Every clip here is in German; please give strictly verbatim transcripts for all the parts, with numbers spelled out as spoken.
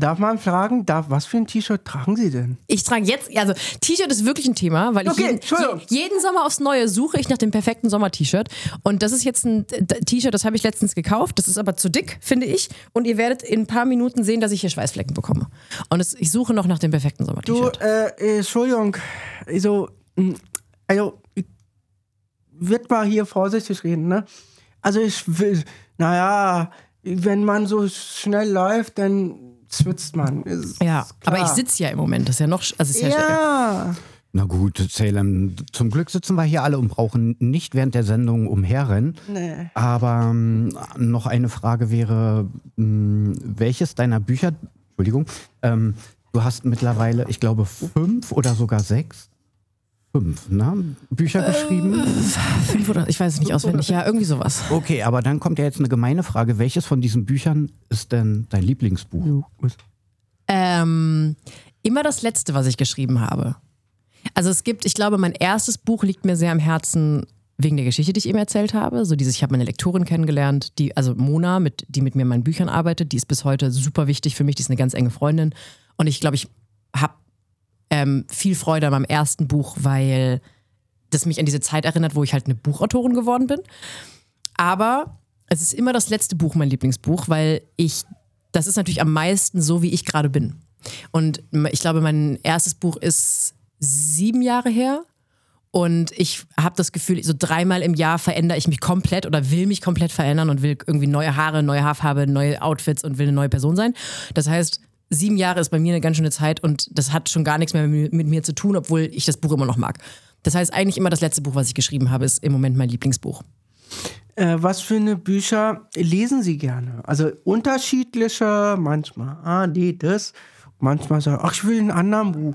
Darf man fragen, darf, was für ein T-Shirt tragen Sie denn? Ich trage jetzt, also T-Shirt ist wirklich ein Thema, weil ich Okay, jeden, je, jeden Sommer aufs Neue suche ich nach dem perfekten Sommer-T-Shirt. Und das ist jetzt ein T-Shirt, das habe ich letztens gekauft. Das ist aber zu dick, finde ich. Und ihr werdet in ein paar Minuten sehen, dass ich hier Schweißflecken bekomme. Und es, ich suche noch nach dem perfekten Sommer-T-Shirt. Du, äh, Entschuldigung, also, also, ich wird mal hier vorsichtig reden, ne? Also ich will, naja, wenn man so schnell läuft, dann schwitzt man. Ist ja, klar. aber ich sitze ja im Moment, das ist ja noch, also ist ja, ja. Na gut, Salem, zum Glück sitzen wir hier alle und brauchen nicht während der Sendung umherrennen. Nee. Aber ähm, noch eine Frage wäre, mh, welches deiner Bücher, Entschuldigung, ähm, du hast mittlerweile, ich glaube, fünf oder sogar sechs, fünf, ne? Bücher äh, geschrieben? Fünf oder, ich weiß es nicht auswendig, ja, irgendwie sowas. Okay, aber dann kommt ja jetzt eine gemeine Frage. Welches von diesen Büchern ist denn dein Lieblingsbuch? Ähm, immer das letzte, was ich geschrieben habe. Also es gibt, ich glaube, mein erstes Buch liegt mir sehr am Herzen wegen der Geschichte, die ich eben erzählt habe. So dieses, ich habe meine Lektorin kennengelernt, die, also Mona, mit, die mit mir in meinen Büchern arbeitet, die ist bis heute super wichtig für mich, die ist eine ganz enge Freundin. Und ich glaube, ich habe ähm, viel Freude an meinem ersten Buch, weil das mich an diese Zeit erinnert, wo ich halt eine Buchautorin geworden bin. Aber es ist immer das letzte Buch mein Lieblingsbuch, weil ich, das ist natürlich am meisten so, wie ich gerade bin. Und ich glaube, mein erstes Buch ist sieben Jahre her und ich habe das Gefühl, so dreimal im Jahr verändere ich mich komplett oder will mich komplett verändern und will irgendwie neue Haare, neue Haarfarbe, neue Outfits und will eine neue Person sein. Das heißt, sieben Jahre ist bei mir eine ganz schöne Zeit und das hat schon gar nichts mehr mit mir zu tun, obwohl ich das Buch immer noch mag. Das heißt, eigentlich immer das letzte Buch, was ich geschrieben habe, ist im Moment mein Lieblingsbuch. Äh, was für eine Bücher lesen Sie gerne? Also unterschiedliche, manchmal, ah, nee, das, manchmal so, ach, ich will ein anderes Buch.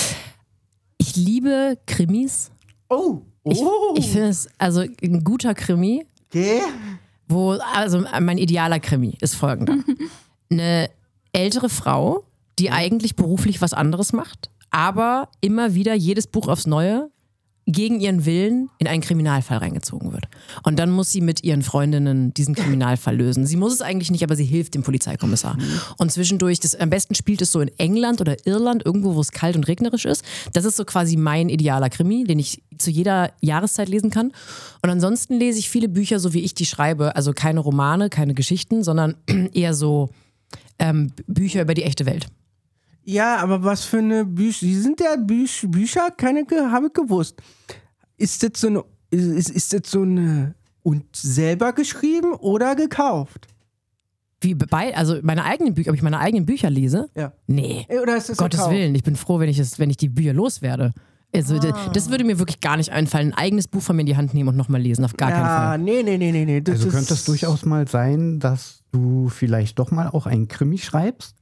Ich liebe Krimis. Oh, oh. Ich, ich finde es, also ein guter Krimi, okay. wo, also mein idealer Krimi ist folgender. Eine ältere Frau, die eigentlich beruflich was anderes macht, aber immer wieder jedes Buch aufs Neue gegen ihren Willen in einen Kriminalfall reingezogen wird. Und dann muss sie mit ihren Freundinnen diesen Kriminalfall lösen. Sie muss es eigentlich nicht, aber sie hilft dem Polizeikommissar. Mhm. Und zwischendurch, das, am besten spielt es so in England oder Irland, irgendwo, wo es kalt und regnerisch ist. Das ist so quasi mein idealer Krimi, den ich zu jeder Jahreszeit lesen kann. Und ansonsten lese ich viele Bücher, so wie ich die schreibe. Also keine Romane, keine Geschichten, sondern eher so ähm, Bücher über die echte Welt. Ja, aber was für eine Bücher? Sie sind ja Büch, Bücher, keine habe ich gewusst. Ist das so eine, ist, ist das so eine und selber geschrieben oder gekauft? Wie bei, also meine eigenen Bücher, ob ich meine eigenen Bücher lese? Ja. Nee. Oder ist das Gottes gekauft? Willen, ich bin froh, wenn ich es, wenn ich die Bücher loswerde. Also ah. das würde mir wirklich gar nicht einfallen, ein eigenes Buch von mir in die Hand nehmen und nochmal lesen, auf gar ja, keinen Fall. Nee, nee, nee, nee, nee. Das also ist könnte es durchaus mal sein, dass du vielleicht doch mal auch einen Krimi schreibst?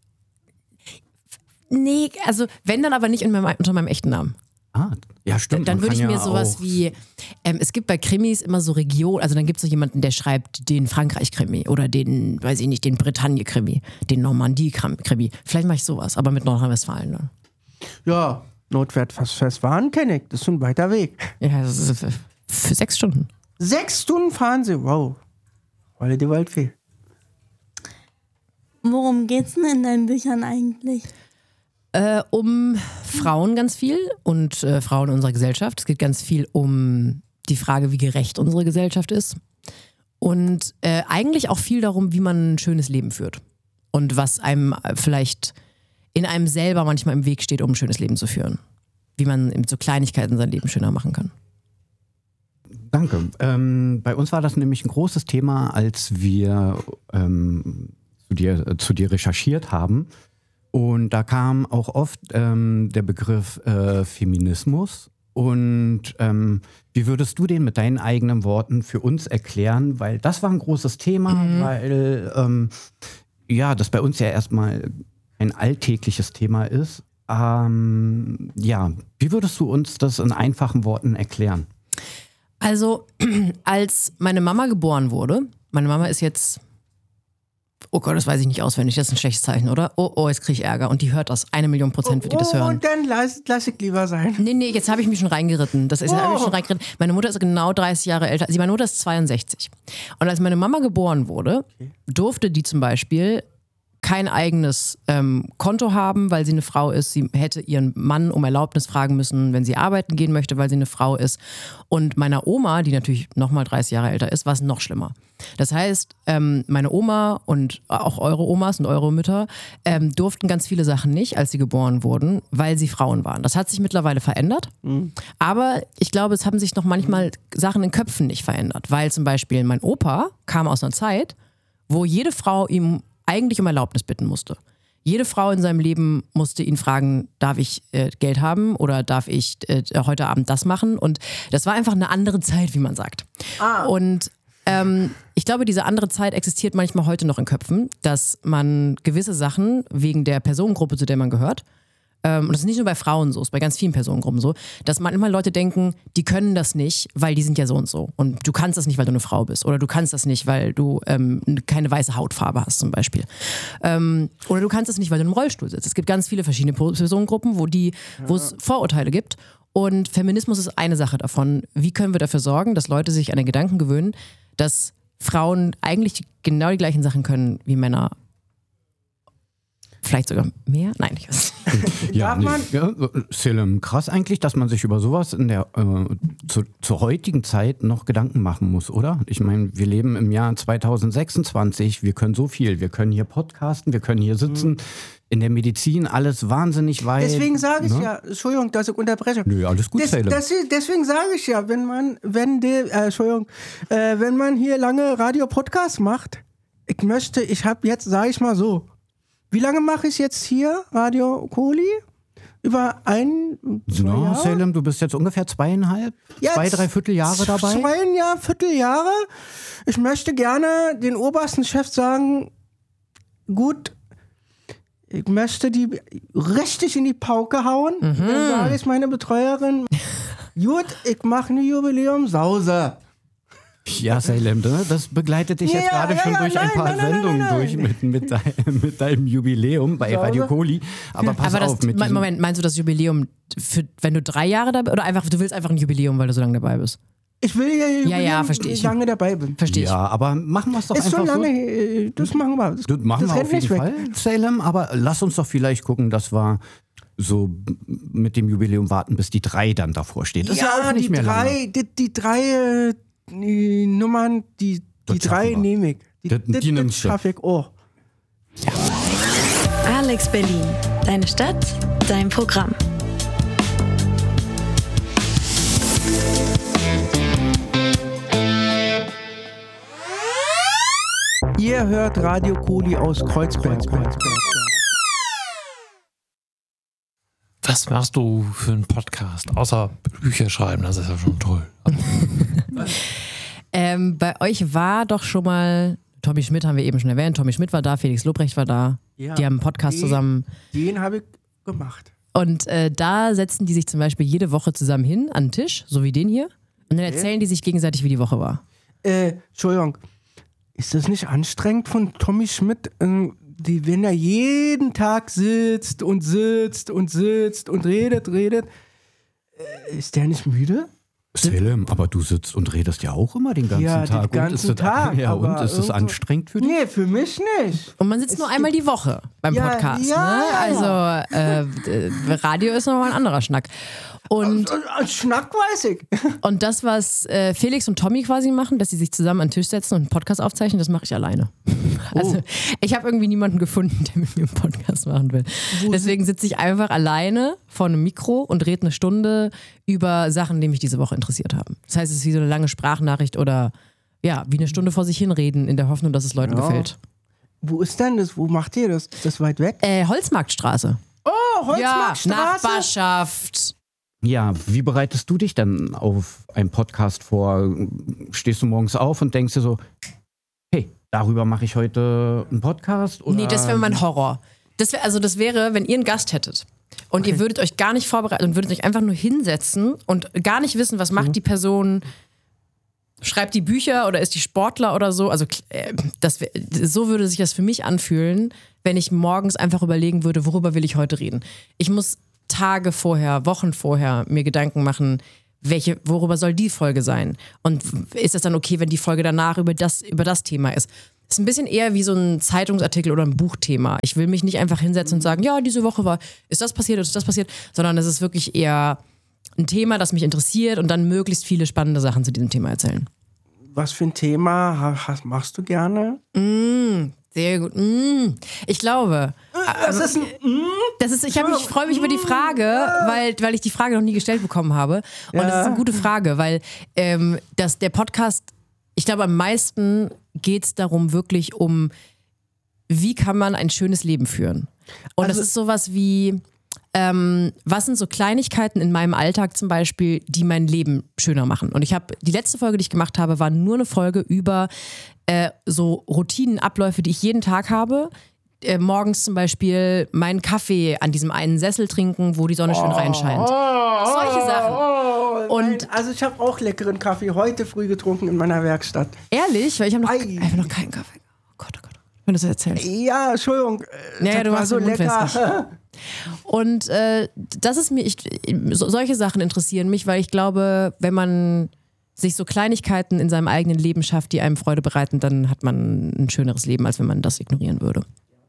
Nee, also wenn dann aber nicht in meinem, unter meinem echten Namen. Ah, ja stimmt. Dann würde ich mir ja sowas wie, ähm, es gibt bei Krimis immer so Regionen, also dann gibt es so jemanden, der schreibt den Frankreich-Krimi oder den, weiß ich nicht, den Bretagne-Krimi, den Normandie-Krimi. Vielleicht mache ich sowas, aber mit Nordrhein-Westfalen. Ne? Ja, Nordwestfalen kenne ich, das ist ein weiter Weg. Ja, das ist für, für sechs Stunden. Sechs Stunden fahren Sie, wow. Weil die Welt viel. Worum geht's denn in deinen Büchern eigentlich? Äh, um Frauen ganz viel und äh, Frauen in unserer Gesellschaft. Es geht ganz viel um die Frage, wie gerecht unsere Gesellschaft ist. Und äh, eigentlich auch viel darum, wie man ein schönes Leben führt. Und was einem vielleicht in einem selber manchmal im Weg steht, um ein schönes Leben zu führen. Wie man mit so Kleinigkeiten sein Leben schöner machen kann. Danke. Ähm, bei uns war das nämlich ein großes Thema, als wir ähm, zu dir, zu dir recherchiert haben. Und da kam auch oft ähm, der Begriff äh, Feminismus. Und ähm, wie würdest du den mit deinen eigenen Worten für uns erklären? Weil das war ein großes Thema, mhm. weil ähm, ja, das bei uns ja erstmal ein alltägliches Thema ist. Ähm, ja, wie würdest du uns das in einfachen Worten erklären? Also, als meine Mama geboren wurde, meine Mama ist jetzt... Oh Gott, das weiß ich nicht auswendig, das ist ein schlechtes Zeichen, oder? Oh, oh, jetzt kriege ich Ärger. Und die hört das. Eine Million Prozent wird die das hören. Und dann lass, lass ich lieber sein. Nee, nee, jetzt habe ich mich schon reingeritten. Das ist, oh. hab ich schon reingeritten. Meine Mutter ist genau dreißig Jahre älter. Also meine Mutter ist zweiundsechzig. Und als meine Mama geboren wurde, durfte die zum Beispiel kein eigenes ähm, Konto haben, weil sie eine Frau ist. Sie hätte ihren Mann um Erlaubnis fragen müssen, wenn sie arbeiten gehen möchte, weil sie eine Frau ist. Und meiner Oma, die natürlich nochmal dreißig Jahre älter ist, war es noch schlimmer. Das heißt, ähm, meine Oma und auch eure Omas und eure Mütter ähm, durften ganz viele Sachen nicht, als sie geboren wurden, weil sie Frauen waren. Das hat sich mittlerweile verändert. Mhm. Aber ich glaube, es haben sich noch manchmal Sachen in Köpfen nicht verändert. Weil zum Beispiel mein Opa kam aus einer Zeit, wo jede Frau ihm eigentlich um Erlaubnis bitten musste. Jede Frau in seinem Leben musste ihn fragen, darf ich äh, Geld haben oder darf ich äh, heute Abend das machen? Und das war einfach eine andere Zeit, wie man sagt. Ah. Und ähm, ich glaube, diese andere Zeit existiert manchmal heute noch in Köpfen, dass man gewisse Sachen wegen der Personengruppe, zu der man gehört, ähm, und das ist nicht nur bei Frauen so, es ist bei ganz vielen Personengruppen so, dass manchmal Leute denken, die können das nicht, weil die sind ja so und so. Und du kannst das nicht, weil du eine Frau bist. Oder du kannst das nicht, weil du ähm, keine weiße Hautfarbe hast zum Beispiel. Ähm, oder du kannst das nicht, weil du im Rollstuhl sitzt. Es gibt ganz viele verschiedene Personengruppen, wo die, wo es Vorurteile gibt. Und Feminismus ist eine Sache davon. Wie können wir dafür sorgen, dass Leute sich an den Gedanken gewöhnen, dass Frauen eigentlich genau die gleichen Sachen können wie Männer? Vielleicht sogar mehr? Nein, ich weiß nicht. Ja, nee. ja, Selim, krass eigentlich, dass man sich über sowas in der äh, zu, zur heutigen Zeit noch Gedanken machen muss, oder? Ich meine, wir leben im Jahr zwanzig sechsundzwanzig, wir können so viel, wir können hier podcasten, wir können hier sitzen, mhm. in der Medizin alles wahnsinnig weit. Deswegen sage ich ne? ja, Entschuldigung, dass ich unterbreche. Nö, alles gut, Des, Selim. das, deswegen sage ich ja, wenn man, wenn die, äh, Entschuldigung, äh, wenn man hier lange Radio-Podcasts macht, ich möchte, ich habe jetzt, sage ich mal so, wie lange mache ich jetzt hier, Radio Koli? Über ein, zwei no, Jahre? Selim, du bist jetzt ungefähr zweieinhalb, jetzt zwei, drei Vierteljahre dabei? Zwei Jahr, Vierteljahre. Ich möchte gerne den obersten Chef sagen, gut, ich möchte die richtig in die Pauke hauen. Mhm. Dann sage ich meine Betreuerin, gut, ich mache eine Jubiläumsause. Ja, Selim, das begleitet dich ja, jetzt gerade ja, schon ja, durch nein, ein paar nein, nein, Sendungen nein, nein, nein. durch mit, mit, dein, mit deinem Jubiläum bei Sauber. Radio Koli. Aber pass Aber auf. Das, mit Moment, meinst du das Jubiläum, für, wenn du drei Jahre dabei bist? Oder einfach, du willst einfach ein Jubiläum, weil du so lange dabei bist? Ich will ja, ja, ja, verstehe ich. lange dabei bin. Verstehe ich. Ja, aber machen wir es doch ist einfach so. Lange, so. Das machen wir. Das, das machen das wir auf jeden weg. Fall, Selim. Aber lass uns doch vielleicht gucken, dass wir so mit dem Jubiläum warten, bis die drei dann davor steht. Das ja, ist ja auch nicht die mehr drei, lange. Die, die drei die Nummern, die, die drei nehme ich. Die, das, die, die das schaffe ich auch. Ja. Alex Berlin. Deine Stadt, dein Programm. Ihr hört Radio Koli aus Kreuzberg. Was machst du für einen Podcast? Außer Bücher schreiben, das ist ja schon toll. ähm, bei euch war doch schon mal, Tommy Schmidt haben wir eben schon erwähnt, Tommy Schmidt war da, Felix Lobrecht war da. Ja, die haben einen Podcast den, zusammen. Den habe ich gemacht. Und äh, da setzen die sich zum Beispiel jede Woche zusammen hin an den Tisch, so wie den hier. Und dann erzählen okay. die sich gegenseitig, wie die Woche war. Äh, Entschuldigung, ist das nicht anstrengend von Tommy Schmidt, ähm, die, wenn er jeden Tag sitzt und sitzt und sitzt und redet, redet, äh, ist der nicht müde? Selim, aber du sitzt und redest ja auch immer den ganzen ja, Tag. Den ganzen und ist Tag. Das, ja, und ist das anstrengend für dich? Nee, für mich nicht. Und man sitzt es nur einmal die Woche beim ja, Podcast. Ja, ne? ja. Also äh, Radio ist nochmal ein anderer Schnack. Und Ein Schnack weiß ich. Und das, was äh, Felix und Tommy quasi machen, dass sie sich zusammen an den Tisch setzen und einen Podcast aufzeichnen, das mache ich alleine. Also oh. ich habe irgendwie niemanden gefunden, der mit mir einen Podcast machen will. Wo Deswegen sitze ich einfach alleine vor einem Mikro und rede eine Stunde über Sachen, die mich diese Woche interessiert haben. Das heißt, es ist wie so eine lange Sprachnachricht oder ja, wie eine Stunde vor sich hinreden, in der Hoffnung, dass es Leuten ja. gefällt. Wo ist denn das? Wo macht ihr das? Ist das weit weg? Äh, Holzmarktstraße. Oh, Holzmarktstraße. Ja, Nachbarschaft. Ja, wie bereitest du dich dann auf einen Podcast vor? Stehst du morgens auf und denkst dir so, hey, darüber mache ich heute einen Podcast? Oder? Nee, das wäre mein Horror. Das wär, also das wäre, wenn ihr einen Gast hättet und okay. ihr würdet euch gar nicht vorbereiten und würdet euch einfach nur hinsetzen und gar nicht wissen, was macht mhm. die Person, schreibt die Bücher oder ist die Sportler oder so. Also das wär, so würde sich das für mich anfühlen, wenn ich morgens einfach überlegen würde, worüber will ich heute reden. Ich muss Tage vorher, Wochen vorher mir Gedanken machen, welche, worüber soll die Folge sein? Und ist es dann okay, wenn die Folge danach über das, über das Thema ist? ist ein bisschen eher wie so ein Zeitungsartikel oder ein Buchthema. Ich will mich nicht einfach hinsetzen und sagen, ja, diese Woche war, ist das passiert oder ist das passiert, sondern es ist wirklich eher ein Thema, das mich interessiert und dann möglichst viele spannende Sachen zu diesem Thema erzählen. Was für ein Thema hast, machst du gerne? Mm, sehr gut. Mm. Ich glaube, Das ist ein mm? das ist, ich, hab mich- ich freue mich über die Frage, weil, weil ich die Frage noch nie gestellt bekommen habe. Und Ja. das ist eine gute Frage, weil ähm, das, der Podcast, ich glaube, am meisten geht es darum, wirklich um, wie kann man ein schönes Leben führen. Und Also- das ist sowas wie, ähm, was sind so Kleinigkeiten in meinem Alltag zum Beispiel, die mein Leben schöner machen. Und ich habe, die letzte Folge, die ich gemacht habe, war nur eine Folge über äh, so Routinen, Abläufe, die ich jeden Tag habe. Äh, morgens zum Beispiel meinen Kaffee an diesem einen Sessel trinken, wo die Sonne schön reinscheint. Solche Sachen. Oh, Und- nein. Also ich habe auch leckeren Kaffee heute früh getrunken in meiner Werkstatt. Ehrlich? Weil ich habe noch, Ei. einfach noch keinen Kaffee. Oh Gott, oh Gott. Wenn du das erzählst. Ja, Entschuldigung. äh, Ja, ja, das du war machst so den Mund lecker. Und äh, das ist mir, ich, so, solche Sachen interessieren mich, weil ich glaube, wenn man sich so Kleinigkeiten in seinem eigenen Leben schafft, die einem Freude bereiten, dann hat man ein schöneres Leben, als wenn man das ignorieren würde.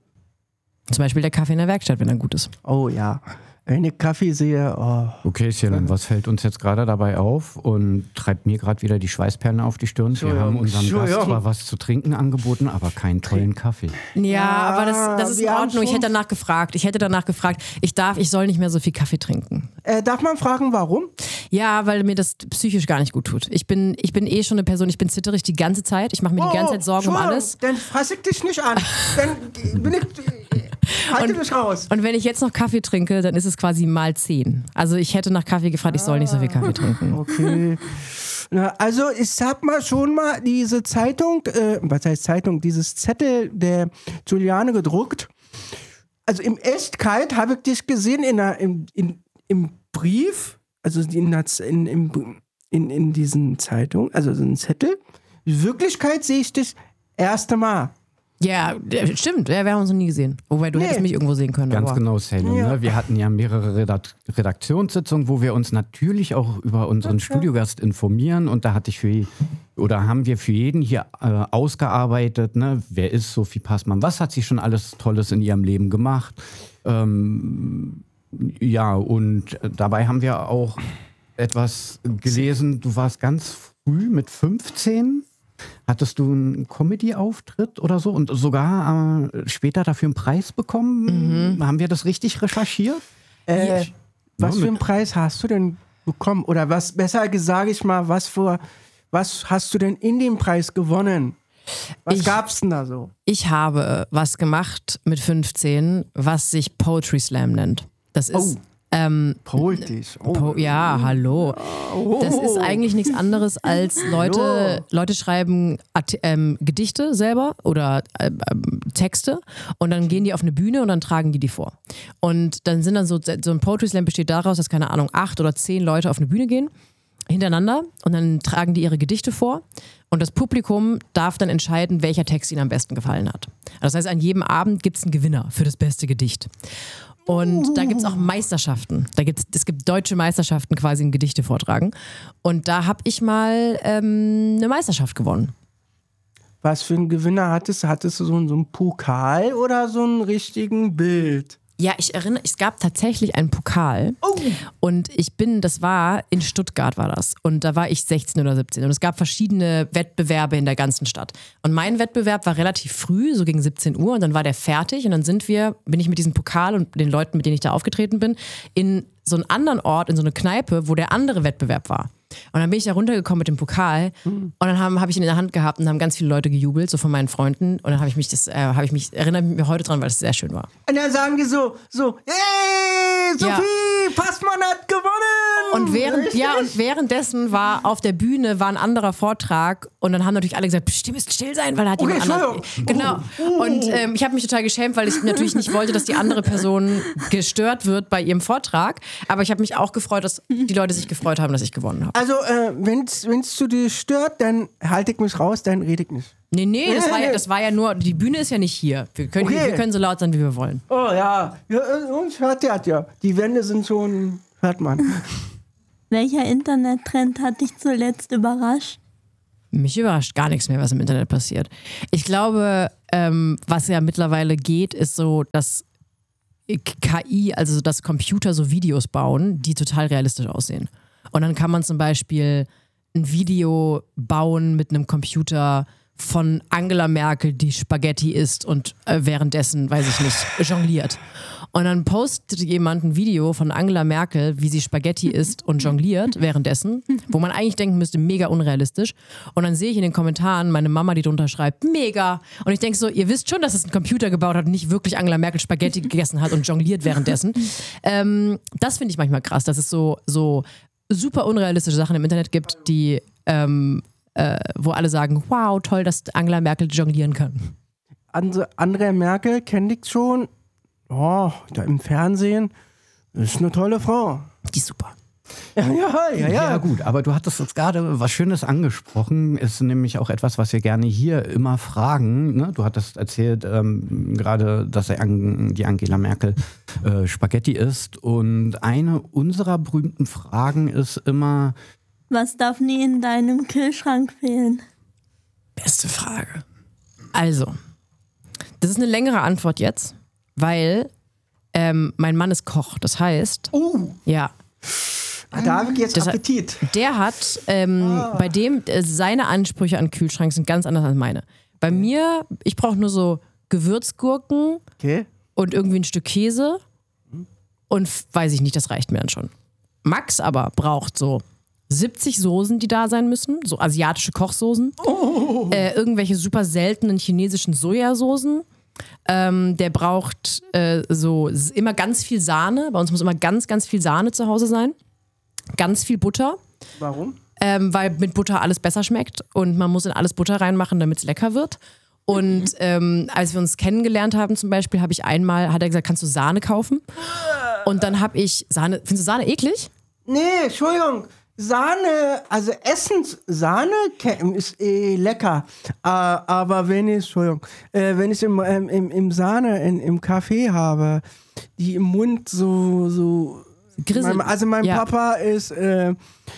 Zum Beispiel der Kaffee in der Werkstatt, wenn er gut ist. Oh ja. Wenn ich Kaffee sehe, oh. Okay, Silan, was fällt uns jetzt gerade dabei auf und treibt mir gerade wieder die Schweißperlen auf die Stirn? Wir haben unserem Gast Entschuldigung. zwar was zu trinken angeboten, aber keinen tollen Kaffee. Ja, aber das, das ist in wir haben Ordnung. Ich schon- hätte danach gefragt. Ich hätte danach gefragt, ich darf, ich soll nicht mehr so viel Kaffee trinken. Äh, darf man fragen, warum? Ja, weil mir das psychisch gar nicht gut tut. Ich bin, ich bin eh schon eine Person, ich bin zitterig die ganze Zeit. Ich mache mir die ganze Zeit Sorgen um Entschuldigung, alles. Dann fasse ich dich nicht an. Dann bin ich. Halte dich raus. Und wenn ich jetzt noch Kaffee trinke, dann ist es quasi mal zehn. Also ich hätte nach Kaffee gefragt, ich soll nicht so viel Kaffee trinken. Okay. Na, also ich hab mal schon mal diese Zeitung, äh, was heißt Zeitung, dieses Zettel der Juliane gedruckt. Also im Echtkalt habe ich dich gesehen in der, im, in, im Brief, also in, der, in, in, in, in diesen Zeitung, also so ein Zettel. In Wirklichkeit sehe ich dich erste Mal. Ja, äh, stimmt. Ja, wir haben uns noch nie gesehen. Wobei du Nee. hättest mich irgendwo sehen können. Ganz aber. genau, Sailor. Ja. Ne? Wir hatten ja mehrere Redakt- Redaktionssitzungen, wo wir uns natürlich auch über unseren Studiogast informieren. Und da hatte ich für oder haben wir für jeden hier äh, ausgearbeitet, ne? Wer ist Sophie Passmann, was hat sie schon alles Tolles in ihrem Leben gemacht. Ähm, ja, und dabei haben wir auch etwas gelesen. Du warst ganz früh mit fünfzehn. Hattest du einen Comedy-Auftritt oder so und sogar äh, später dafür einen Preis bekommen? Mhm. Haben wir das richtig recherchiert? Äh, was Ja, für mit- einen Preis hast du denn bekommen? Oder was, besser gesagt, ich mal, was für, was hast du denn in dem Preis gewonnen? Was Ich- gab's denn da so? Ich habe was gemacht mit fünfzehn, was sich Poetry Slam nennt. Das ist. Oh. Ähm, Politisch. Oh. Po ja, hallo. Das ist eigentlich nichts anderes als Leute, Leute schreiben Art ähm, Gedichte selber oder ähm, ähm, Texte und dann gehen die auf eine Bühne und dann tragen die die vor. Und dann sind dann so, so ein Poetry Slam besteht daraus, dass, keine Ahnung, acht oder zehn Leute auf eine Bühne gehen hintereinander und dann tragen die ihre Gedichte vor und das Publikum darf dann entscheiden, welcher Text ihnen am besten gefallen hat. Das heißt, an jedem Abend gibt es einen Gewinner für das beste Gedicht. Und da gibt es auch Meisterschaften. Da gibt's, es gibt deutsche Meisterschaften quasi in Gedichte vortragen. Und da habe ich mal ähm, eine Meisterschaft gewonnen. Was für einen Gewinner hattest du? Hattest du so, einen- so einen Pokal oder so einen richtigen Bild? Ja, ich erinnere, es gab tatsächlich einen Pokal und ich bin, das war, in Stuttgart war das und da war ich sechzehn oder siebzehn und es gab verschiedene Wettbewerbe in der ganzen Stadt und mein Wettbewerb war relativ früh, so gegen siebzehn Uhr und dann war der fertig und dann sind wir, bin ich mit diesem Pokal und den Leuten, mit denen ich da aufgetreten bin, in so einen anderen Ort, in so eine Kneipe, wo der andere Wettbewerb war. Und dann bin ich da runtergekommen mit dem Pokal und dann habe hab ich ihn in der Hand gehabt und haben ganz viele Leute gejubelt, so von meinen Freunden. Und dann habe ich mich, das äh, habe ich mich, erinnere mich heute dran, weil es sehr schön war. Und dann sagen die so, so, hey, Sophie, Ja. Passmann hat gewonnen! Und während, Richtig? ja, und währenddessen war auf der Bühne war ein anderer Vortrag und dann haben natürlich alle gesagt, pst, ihr müsst still sein, weil da hat Okay, jemand anderen. Entschuldigung. Genau. Und ähm, ich habe mich total geschämt, weil ich natürlich nicht wollte, dass die andere Person gestört wird bei ihrem Vortrag. Aber ich habe mich auch gefreut, dass die Leute sich gefreut haben, dass ich gewonnen habe. Also, äh, wenn's, wenn's zu dir stört, dann halte ich mich raus, dann rede ich nicht. Nee, nee, das war ja, das war ja nur, die Bühne ist ja nicht hier. Wir können, Okay. wir können so laut sein, wie wir wollen. Oh ja, ja äh, uns hört der ja. Die Wände sind schon, hört man. Welcher Internettrend hat dich zuletzt überrascht? Mich überrascht gar nichts mehr, was im Internet passiert. Ich glaube, ähm, was ja mittlerweile geht, ist so, dass K I, also dass Computer so Videos bauen, die total realistisch aussehen. Und dann kann man zum Beispiel ein Video bauen mit einem Computer von Angela Merkel, die Spaghetti isst und äh, währenddessen, weiß ich nicht, jongliert. Und dann postet jemand ein Video von Angela Merkel, wie sie Spaghetti isst und jongliert währenddessen, wo man eigentlich denken müsste, mega unrealistisch. Und dann sehe ich in den Kommentaren meine Mama, die drunter schreibt, mega. Und ich denke so, ihr wisst schon, dass es ein Computer gebaut hat und nicht wirklich Angela Merkel Spaghetti gegessen hat und jongliert währenddessen. Ähm, das finde ich manchmal krass, dass es so, so super unrealistische Sachen im Internet gibt, die ähm, äh, wo alle sagen, wow, toll, dass Angela Merkel jonglieren kann. Andre, Andrea Merkel kenne ich schon. Oh, da im Fernsehen. Ist eine tolle Frau. Die ist super. Ja, ja, ja, ja. Ja gut, aber du hattest jetzt gerade was Schönes angesprochen, ist nämlich auch etwas, was wir gerne hier immer fragen. Ne? Du hattest erzählt ähm, gerade, dass er an, die Angela Merkel äh, Spaghetti isst und eine unserer berühmten Fragen ist immer, Was darf nie in deinem Kühlschrank fehlen? Beste Frage. Also, das ist eine längere Antwort jetzt, weil ähm, mein Mann ist Koch. Das heißt, Uh, ja, da habe ich jetzt Das- Appetit. der hat, ähm, bei dem, äh, seine Ansprüche an Kühlschrank sind ganz anders als meine. Bei mir, ich brauche nur so Gewürzgurken Okay. und irgendwie ein Stück Käse und f- weiß ich nicht, das reicht mir dann schon. Max aber braucht so siebzig Soßen, die da sein müssen, so asiatische Kochsoßen, äh, irgendwelche super seltenen chinesischen Sojasoßen. Ähm, der braucht äh, so s- immer ganz viel Sahne. Bei uns muss immer ganz, ganz viel Sahne zu Hause sein. Ganz viel Butter, Warum? ähm, weil mit Butter alles besser schmeckt und man muss in alles Butter reinmachen, damit es lecker wird. Und ähm, als wir uns kennengelernt haben zum Beispiel, habe ich einmal, hat er gesagt, kannst du Sahne kaufen? Und dann habe ich Sahne, findest du Sahne eklig? Nee, Entschuldigung. Sahne, also Essenssahne ke- ist eh lecker. Äh, aber wenn ich, Entschuldigung, äh, wenn ich im, ähm, im, im Sahne in, im Kaffee habe, die im Mund so, so Grissel. mein, also mein Ja. Papa ist äh,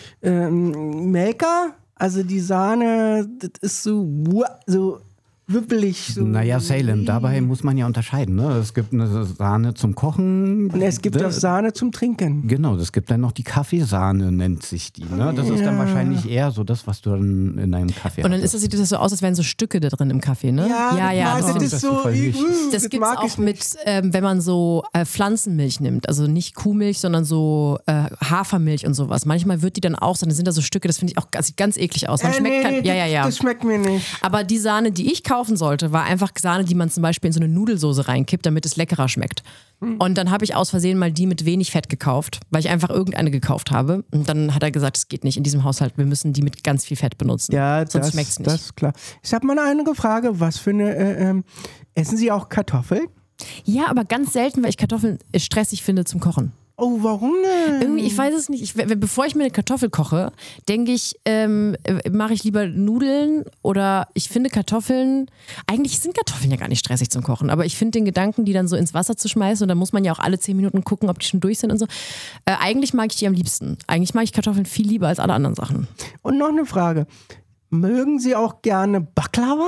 ähm, Maker, also die Sahne, das ist so, wua- so wippelig. So. naja, Salem, dabei muss man ja unterscheiden. Ne? Es gibt eine Sahne zum Kochen. Und es gibt Ne? auch Sahne zum Trinken. Genau, es gibt dann noch die Kaffeesahne, nennt sich die. Ne? Das ist dann wahrscheinlich eher so das, was du dann in deinem Kaffee Und dann hast. ist das, sieht das so aus, als wären so Stücke da drin im Kaffee, ne? ja, ja. das, das das find ist das so, Zufall nicht. uh, Das das gibt es mag auch ich mit, nicht. ähm, wenn man so äh, Pflanzenmilch nimmt. Also nicht Kuhmilch, sondern so äh, Hafermilch und sowas. Manchmal wird die dann auch, dann sind da so Stücke, das finde ich auch das sieht ganz eklig aus. Man Äh, schmeckt nee, kein, nee, ja, ja, ja. Das schmeckt mir nicht. Aber die Sahne, die ich kaufen sollte, war einfach Sahne, die man zum Beispiel in so eine Nudelsoße reinkippt, damit es leckerer schmeckt. Und dann habe ich aus Versehen mal die mit wenig Fett gekauft, weil ich einfach irgendeine gekauft habe. Und dann hat er gesagt, es geht nicht in diesem Haushalt, wir müssen die mit ganz viel Fett benutzen. Ja, Sonst das, schmeckt's nicht. das ist klar. Ich habe mal eine Frage. Was für eine, äh, ähm, essen Sie auch Kartoffeln? Ja, aber ganz selten, weil ich Kartoffeln stressig finde zum Kochen. Oh, warum denn? Irgendwie, ich weiß es nicht. Ich, wenn- bevor ich mir eine Kartoffel koche, denke ich, ähm, äh, mache ich lieber Nudeln oder ich finde Kartoffeln, eigentlich sind Kartoffeln ja gar nicht stressig zum Kochen, aber ich finde den Gedanken, die dann so ins Wasser zu schmeißen und dann muss man ja auch alle zehn Minuten gucken, ob die schon durch sind und so. Äh, eigentlich mag ich die am liebsten. Eigentlich mag ich Kartoffeln viel lieber als alle anderen Sachen. Und noch eine Frage. Mögen Sie auch gerne Baklava?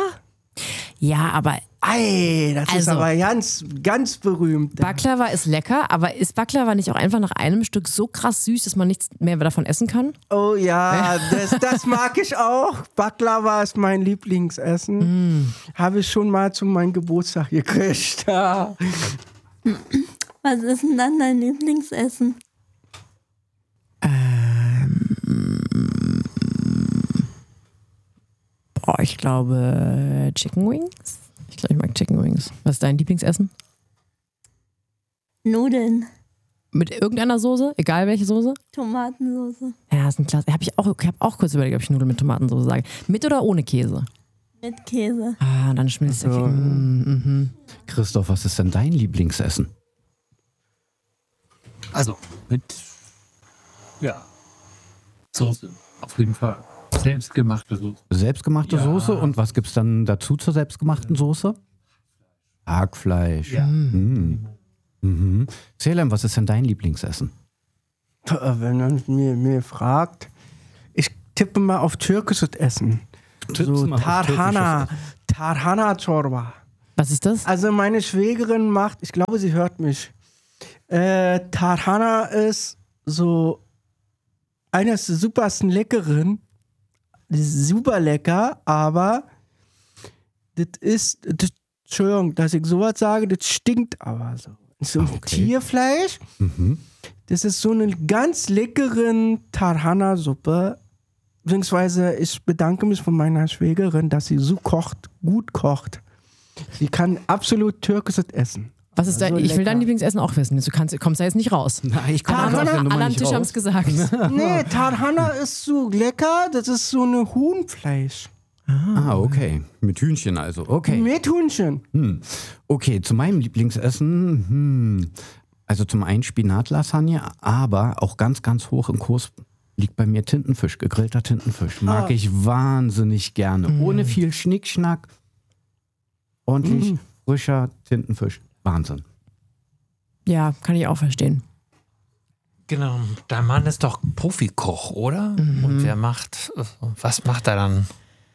Ja, aber Ei, das ist Also- aber ganz, ganz berühmt. Baklava ist lecker, aber ist Baklava nicht auch einfach nach einem Stück so krass süß, dass man nichts mehr davon essen kann? Oh ja, das, das mag ich auch. Baklava ist mein Lieblingsessen. Habe ich schon mal zu meinem Geburtstag gekriegt. Ja. Was ist denn dann dein Lieblingsessen? Boah, ich glaube Chicken Wings. Ich glaube, ich mag Chicken Wings. Was ist dein Lieblingsessen? Nudeln, Mit irgendeiner Soße? Egal welche Soße? Tomatensauce Ja, ist ein klasse. Hab ich auch, ich habe auch kurz überlegt, ob ich Nudeln mit Tomatensauce sage. Mit oder ohne Käse? mit Käse. Ah, dann schmilzt der Käse. Mm, mhm. Christoph, was ist denn dein Lieblingsessen? Also mit, ja, Soße, auf jeden Fall. Selbstgemachte Soße. Selbstgemachte Ja. Soße und was gibt's dann dazu zur selbstgemachten Soße? Hackfleisch. Ja. Mhm. Mhm. Salem, was ist denn dein Lieblingsessen? Wenn man mir, mir fragt, ich tippe mal auf türkisches Essen. so Tarhana, Tarhana Chorba. Was ist das? Also meine Schwägerin macht, ich glaube, sie hört mich. Äh, Tarhana ist so eines der supersten Leckeren. Das ist super lecker, aber das ist, das, Entschuldigung, dass ich sowas sage, das stinkt aber so. So Ah, okay. Tierfleisch. Mhm. Das ist so eine ganz leckeren Tarhana-Suppe. Beziehungsweise ich bedanke mich von meiner Schwägerin, dass sie so kocht, gut kocht. Sie kann absolut türkisches Essen. Was ist Also dein, ich will lecker. dein Lieblingsessen auch wissen. Du kannst, kommst da jetzt nicht raus. Na, ich komme Alle, aus der Nummer alle am nicht Tisch haben raus. es gesagt. Nee, Tarhana ist so lecker. Das ist so eine Huhnfleisch. Ah, okay. Mit Hühnchen also. Okay. Mit Hühnchen. Hm. Okay, zu meinem Lieblingsessen. Hm. Also zum einen Spinatlasagne, aber auch ganz, ganz hoch im Kurs liegt bei mir Tintenfisch, gegrillter Tintenfisch. Mag Ah. ich wahnsinnig gerne. Ohne viel Schnickschnack. Ordentlich Mm. frischer Tintenfisch. Wahnsinn. Ja, kann ich auch verstehen. Genau, dein Mann ist doch Profikoch, oder? Und wer macht, was macht er dann?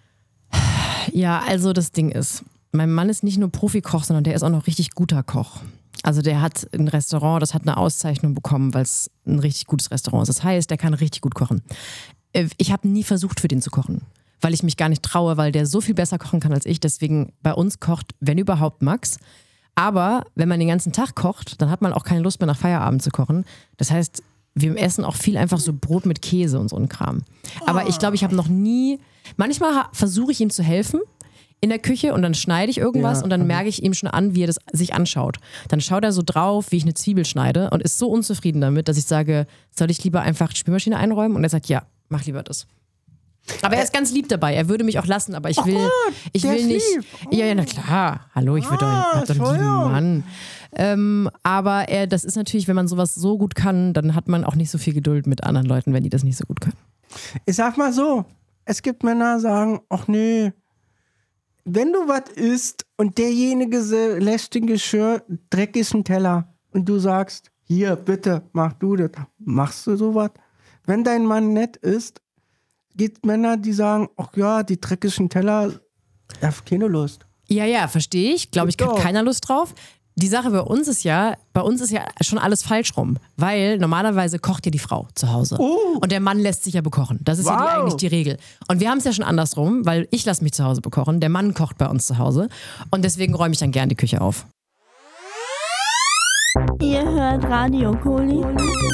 Ja, also das Ding ist, mein Mann ist nicht nur Profikoch, sondern der ist auch noch richtig guter Koch. Also der hat ein Restaurant, das hat eine Auszeichnung bekommen, weil es ein richtig gutes Restaurant ist. Das heißt, der kann richtig gut kochen. Äh, Ich habe nie versucht, für den zu kochen, weil ich mich gar nicht traue, weil der so viel besser kochen kann als ich. Deswegen bei uns kocht, wenn überhaupt, Max. Aber wenn man den ganzen Tag kocht, dann hat man auch keine Lust mehr nach Feierabend zu kochen. Das heißt, wir essen auch viel einfach so Brot mit Käse und so ein Kram. Aber ich glaube, ich habe noch nie, manchmal ha- versuche ich ihm zu helfen in der Küche und dann schneide ich irgendwas Ja, und dann merke ich ihm schon an, wie er das sich anschaut. Dann schaut er so drauf, wie ich eine Zwiebel schneide und ist so unzufrieden damit, dass ich sage, soll ich lieber einfach die Spülmaschine einräumen? Und er sagt, ja, mach lieber das. Aber er ist ganz lieb dabei. Er würde mich auch lassen, aber ich will, ich der will ist nicht. lieb. Ja, ja, na klar. Hallo, ich würde Ah, doch, hab doch einen lieben Entschuldigung. Mann. Ähm, aber er, das ist natürlich, wenn man sowas so gut kann, dann hat man auch nicht so viel Geduld mit anderen Leuten, wenn die das nicht so gut können. Ich sag mal so, es gibt Männer, die sagen, ach nee, wenn du was isst und derjenige se- lässt den Geschirr dreckigen Teller und du sagst, hier, bitte, mach du das, machst du sowas? Wenn dein Mann nett ist, gibt Männer, die sagen, ach ja, die dreckigen Teller, ich hab keine Lust. Ja, ja, verstehe ich. Glaube ich, hat Doch. keiner Lust drauf. Die Sache bei uns ist ja, bei uns ist ja schon alles falsch rum. Weil normalerweise kocht ja die Frau zu Hause. Oh. Und der Mann lässt sich ja bekochen. Das ist ja die, Wow. eigentlich die Regel. Und wir haben es ja schon andersrum, weil ich lasse mich zu Hause bekochen. Der Mann kocht bei uns zu Hause. Und deswegen räume ich dann gern die Küche auf. Ihr hört Radio Koli.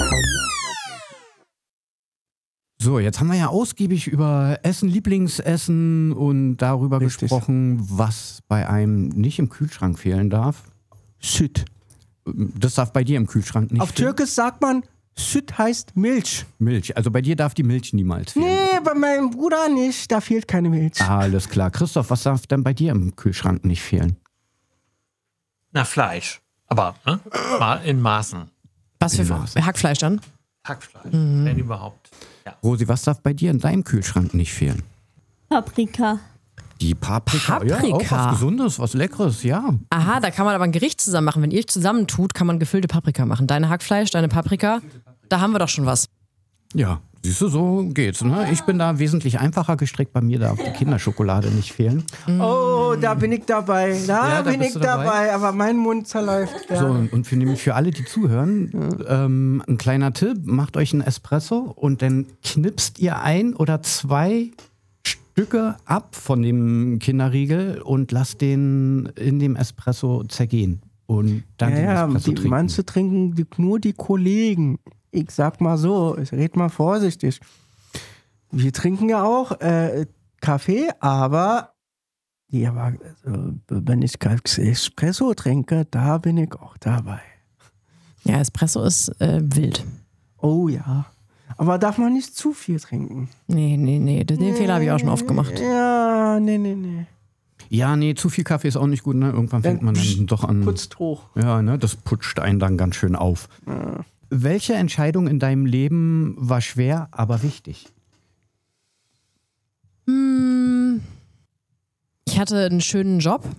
So, jetzt haben wir ja ausgiebig über Essen, Lieblingsessen und darüber Richtig. gesprochen, was bei einem nicht im Kühlschrank fehlen darf. Süd. Das darf bei dir im Kühlschrank nicht Auf fehlen. Türkisch sagt man, Süd heißt Milch. Milch. Also bei dir darf die Milch niemals fehlen. Nee, bei meinem Bruder nicht, da fehlt keine Milch. Ah, alles klar. Christoph, was darf denn bei dir im Kühlschrank nicht fehlen? Na, Fleisch. Aber ne? Mal in Maßen. Was für Ja. Hackfleisch dann? Hackfleisch, wenn überhaupt. Ja. Rosi, was darf bei dir in deinem Kühlschrank nicht fehlen? Paprika. Die Paprika. Ja, auch Paprika. was Gesundes, was Leckeres, ja. Aha, da kann man aber ein Gericht zusammen machen. Wenn ihr euch zusammentut, kann man gefüllte Paprika machen. Deine Hackfleisch, deine Paprika, da haben wir doch schon was. Ja, siehst du, so geht's. Ne? Ich bin da wesentlich einfacher gestrickt. Bei mir darf die Kinderschokolade nicht fehlen. Oh, da bin ich dabei. Da, Ja, da bin bist ich du dabei. dabei. aber mein Mund zerläuft. Ja. So, und für, nämlich für alle, die zuhören, ähm, ein kleiner Tipp, macht euch einen Espresso und dann knipst ihr ein oder zwei Stücke ab von dem Kinderriegel und lasst den in dem Espresso zergehen. Und dann Ja, den ja, Espresso die, trinken. manche trinken die, nur die Kollegen. Ich sag mal so, ich red mal vorsichtig. Wir trinken ja auch äh, Kaffee, aber, ja, aber also, wenn ich Espresso trinke, da bin ich auch dabei. Ja, Espresso ist äh, wild. Oh ja. Aber darf man nicht zu viel trinken? Nee, nee, nee, den nee. Fehler habe ich auch schon oft gemacht. Ja, nee, nee, nee. Ja, nee, zu viel Kaffee ist auch nicht gut. Ne? Irgendwann fängt man dann doch an. Putzt hoch. Ja, ne, das putscht einen dann ganz schön auf. Ja. Welche Entscheidung in deinem Leben war schwer, aber wichtig? Hm, ich hatte einen schönen Job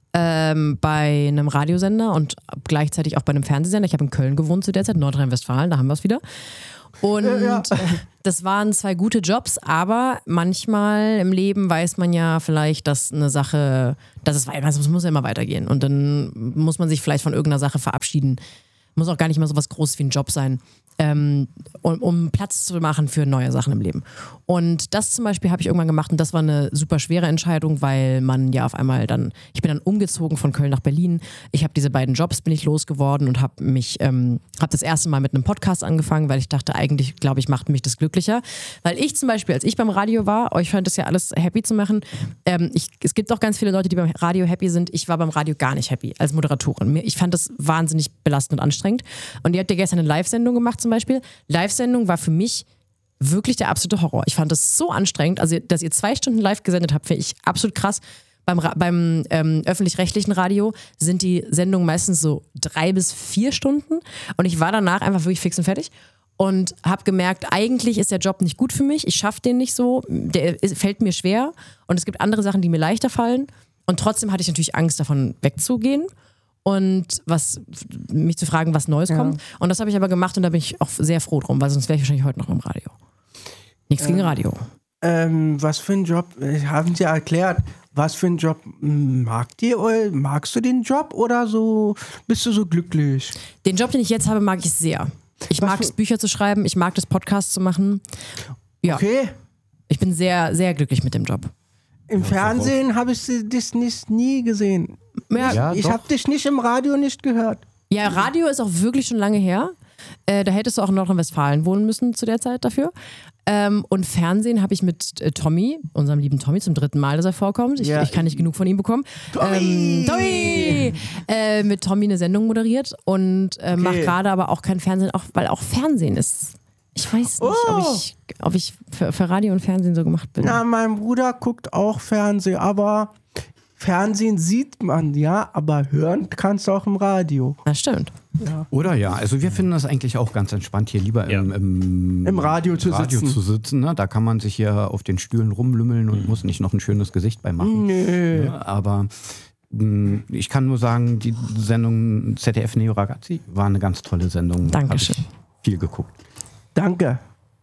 ähm, bei einem Radiosender und gleichzeitig auch bei einem Fernsehsender. Ich habe in Köln gewohnt zu der Zeit, Nordrhein-Westfalen, da haben wir es wieder. Und Ja, ja. äh, das waren zwei gute Jobs, aber manchmal im Leben weiß man ja vielleicht, dass eine Sache, dass es, es muss ja immer weitergehen und dann muss man sich vielleicht von irgendeiner Sache verabschieden. Muss auch gar nicht mehr so was Großes wie ein Job sein, ähm, um, um Platz zu machen für neue Sachen im Leben. Und das zum Beispiel habe ich irgendwann gemacht und das war eine super schwere Entscheidung, weil man ja auf einmal dann, ich bin dann umgezogen von Köln nach Berlin. Ich habe diese beiden Jobs, bin ich losgeworden und habe mich, ähm, habe das erste Mal mit einem Podcast angefangen, weil ich dachte, eigentlich, glaube ich, macht mich das glücklicher. Weil ich zum Beispiel, als ich beim Radio war, euch scheint das ja alles happy zu machen. Ähm, ich, es gibt auch ganz viele Leute, die beim Radio happy sind. Ich war beim Radio gar nicht happy als Moderatorin. Mir- Ich fand das wahnsinnig belastend und anstrengend. Und ihr habt ja gestern eine Live-Sendung gemacht zum Beispiel. Live-Sendung war für mich wirklich der absolute Horror. Ich fand das so anstrengend. Also, dass ihr zwei Stunden live gesendet habt, finde ich absolut krass. Beim, Ra- beim ähm, öffentlich-rechtlichen Radio sind die Sendungen meistens so drei bis vier Stunden. Und ich war danach einfach wirklich fix und fertig. Und habe gemerkt, eigentlich ist der Job nicht gut für mich. Ich schaffe den nicht so. Der ist, fällt mir schwer. Und es gibt andere Sachen, die mir leichter fallen. Und trotzdem hatte ich natürlich Angst, davon wegzugehen. Und was, mich zu fragen, was Neues Ja. kommt. Und das habe ich aber gemacht und da bin ich auch sehr froh drum, weil sonst wäre ich wahrscheinlich heute noch im Radio. Nichts gegen Radio. Ähm, was für ein Job, äh, haben Sie erklärt, was für ein Job m, mag dir, oder magst du den Job oder so, bist du so glücklich? Den Job, den ich jetzt habe, mag ich sehr. Ich Was mag für- es, Bücher zu schreiben, ich mag das, Podcast zu machen. Ja, Okay, ich bin sehr, sehr glücklich mit dem Job. im Fernsehen habe ich sie- dich nicht, nie gesehen. Ja, Ja, Ich doch. habe dich nicht im Radio nicht gehört. Ja, Radio ist auch wirklich schon lange her. Äh, da hättest du auch in Nordrhein-Westfalen wohnen müssen zu der Zeit dafür. Ähm, und Fernsehen habe ich mit äh, Tommy, unserem lieben Tommy, zum dritten Mal, dass er vorkommt. Ich, Ja. ich kann nicht genug von ihm bekommen. Tommy! Ähm, Tommy! Äh, mit Tommy eine Sendung moderiert und äh, Okay. mache gerade aber auch kein Fernsehen, auch, weil auch Fernsehen ist. Ich weiß nicht, Oh. ob ich, ob ich für, für Radio und Fernsehen so gemacht bin. Na, mein Bruder guckt auch Fernsehen, aber Fernsehen sieht man, ja, aber hören kannst du auch im Radio. Das stimmt. Oder ja, also wir finden das eigentlich auch ganz entspannt, hier lieber im, im, Im Radio zu Radio sitzen. zu sitzen. Ne? Da kann man sich hier auf den Stühlen rumlümmeln und muss nicht noch ein schönes Gesicht bei machen. Nö. Ja, aber mh, ich kann nur sagen, die Sendung Z D F Neo Ragazzi war eine ganz tolle Sendung. Dankeschön. Hab ich viel geguckt. Danke.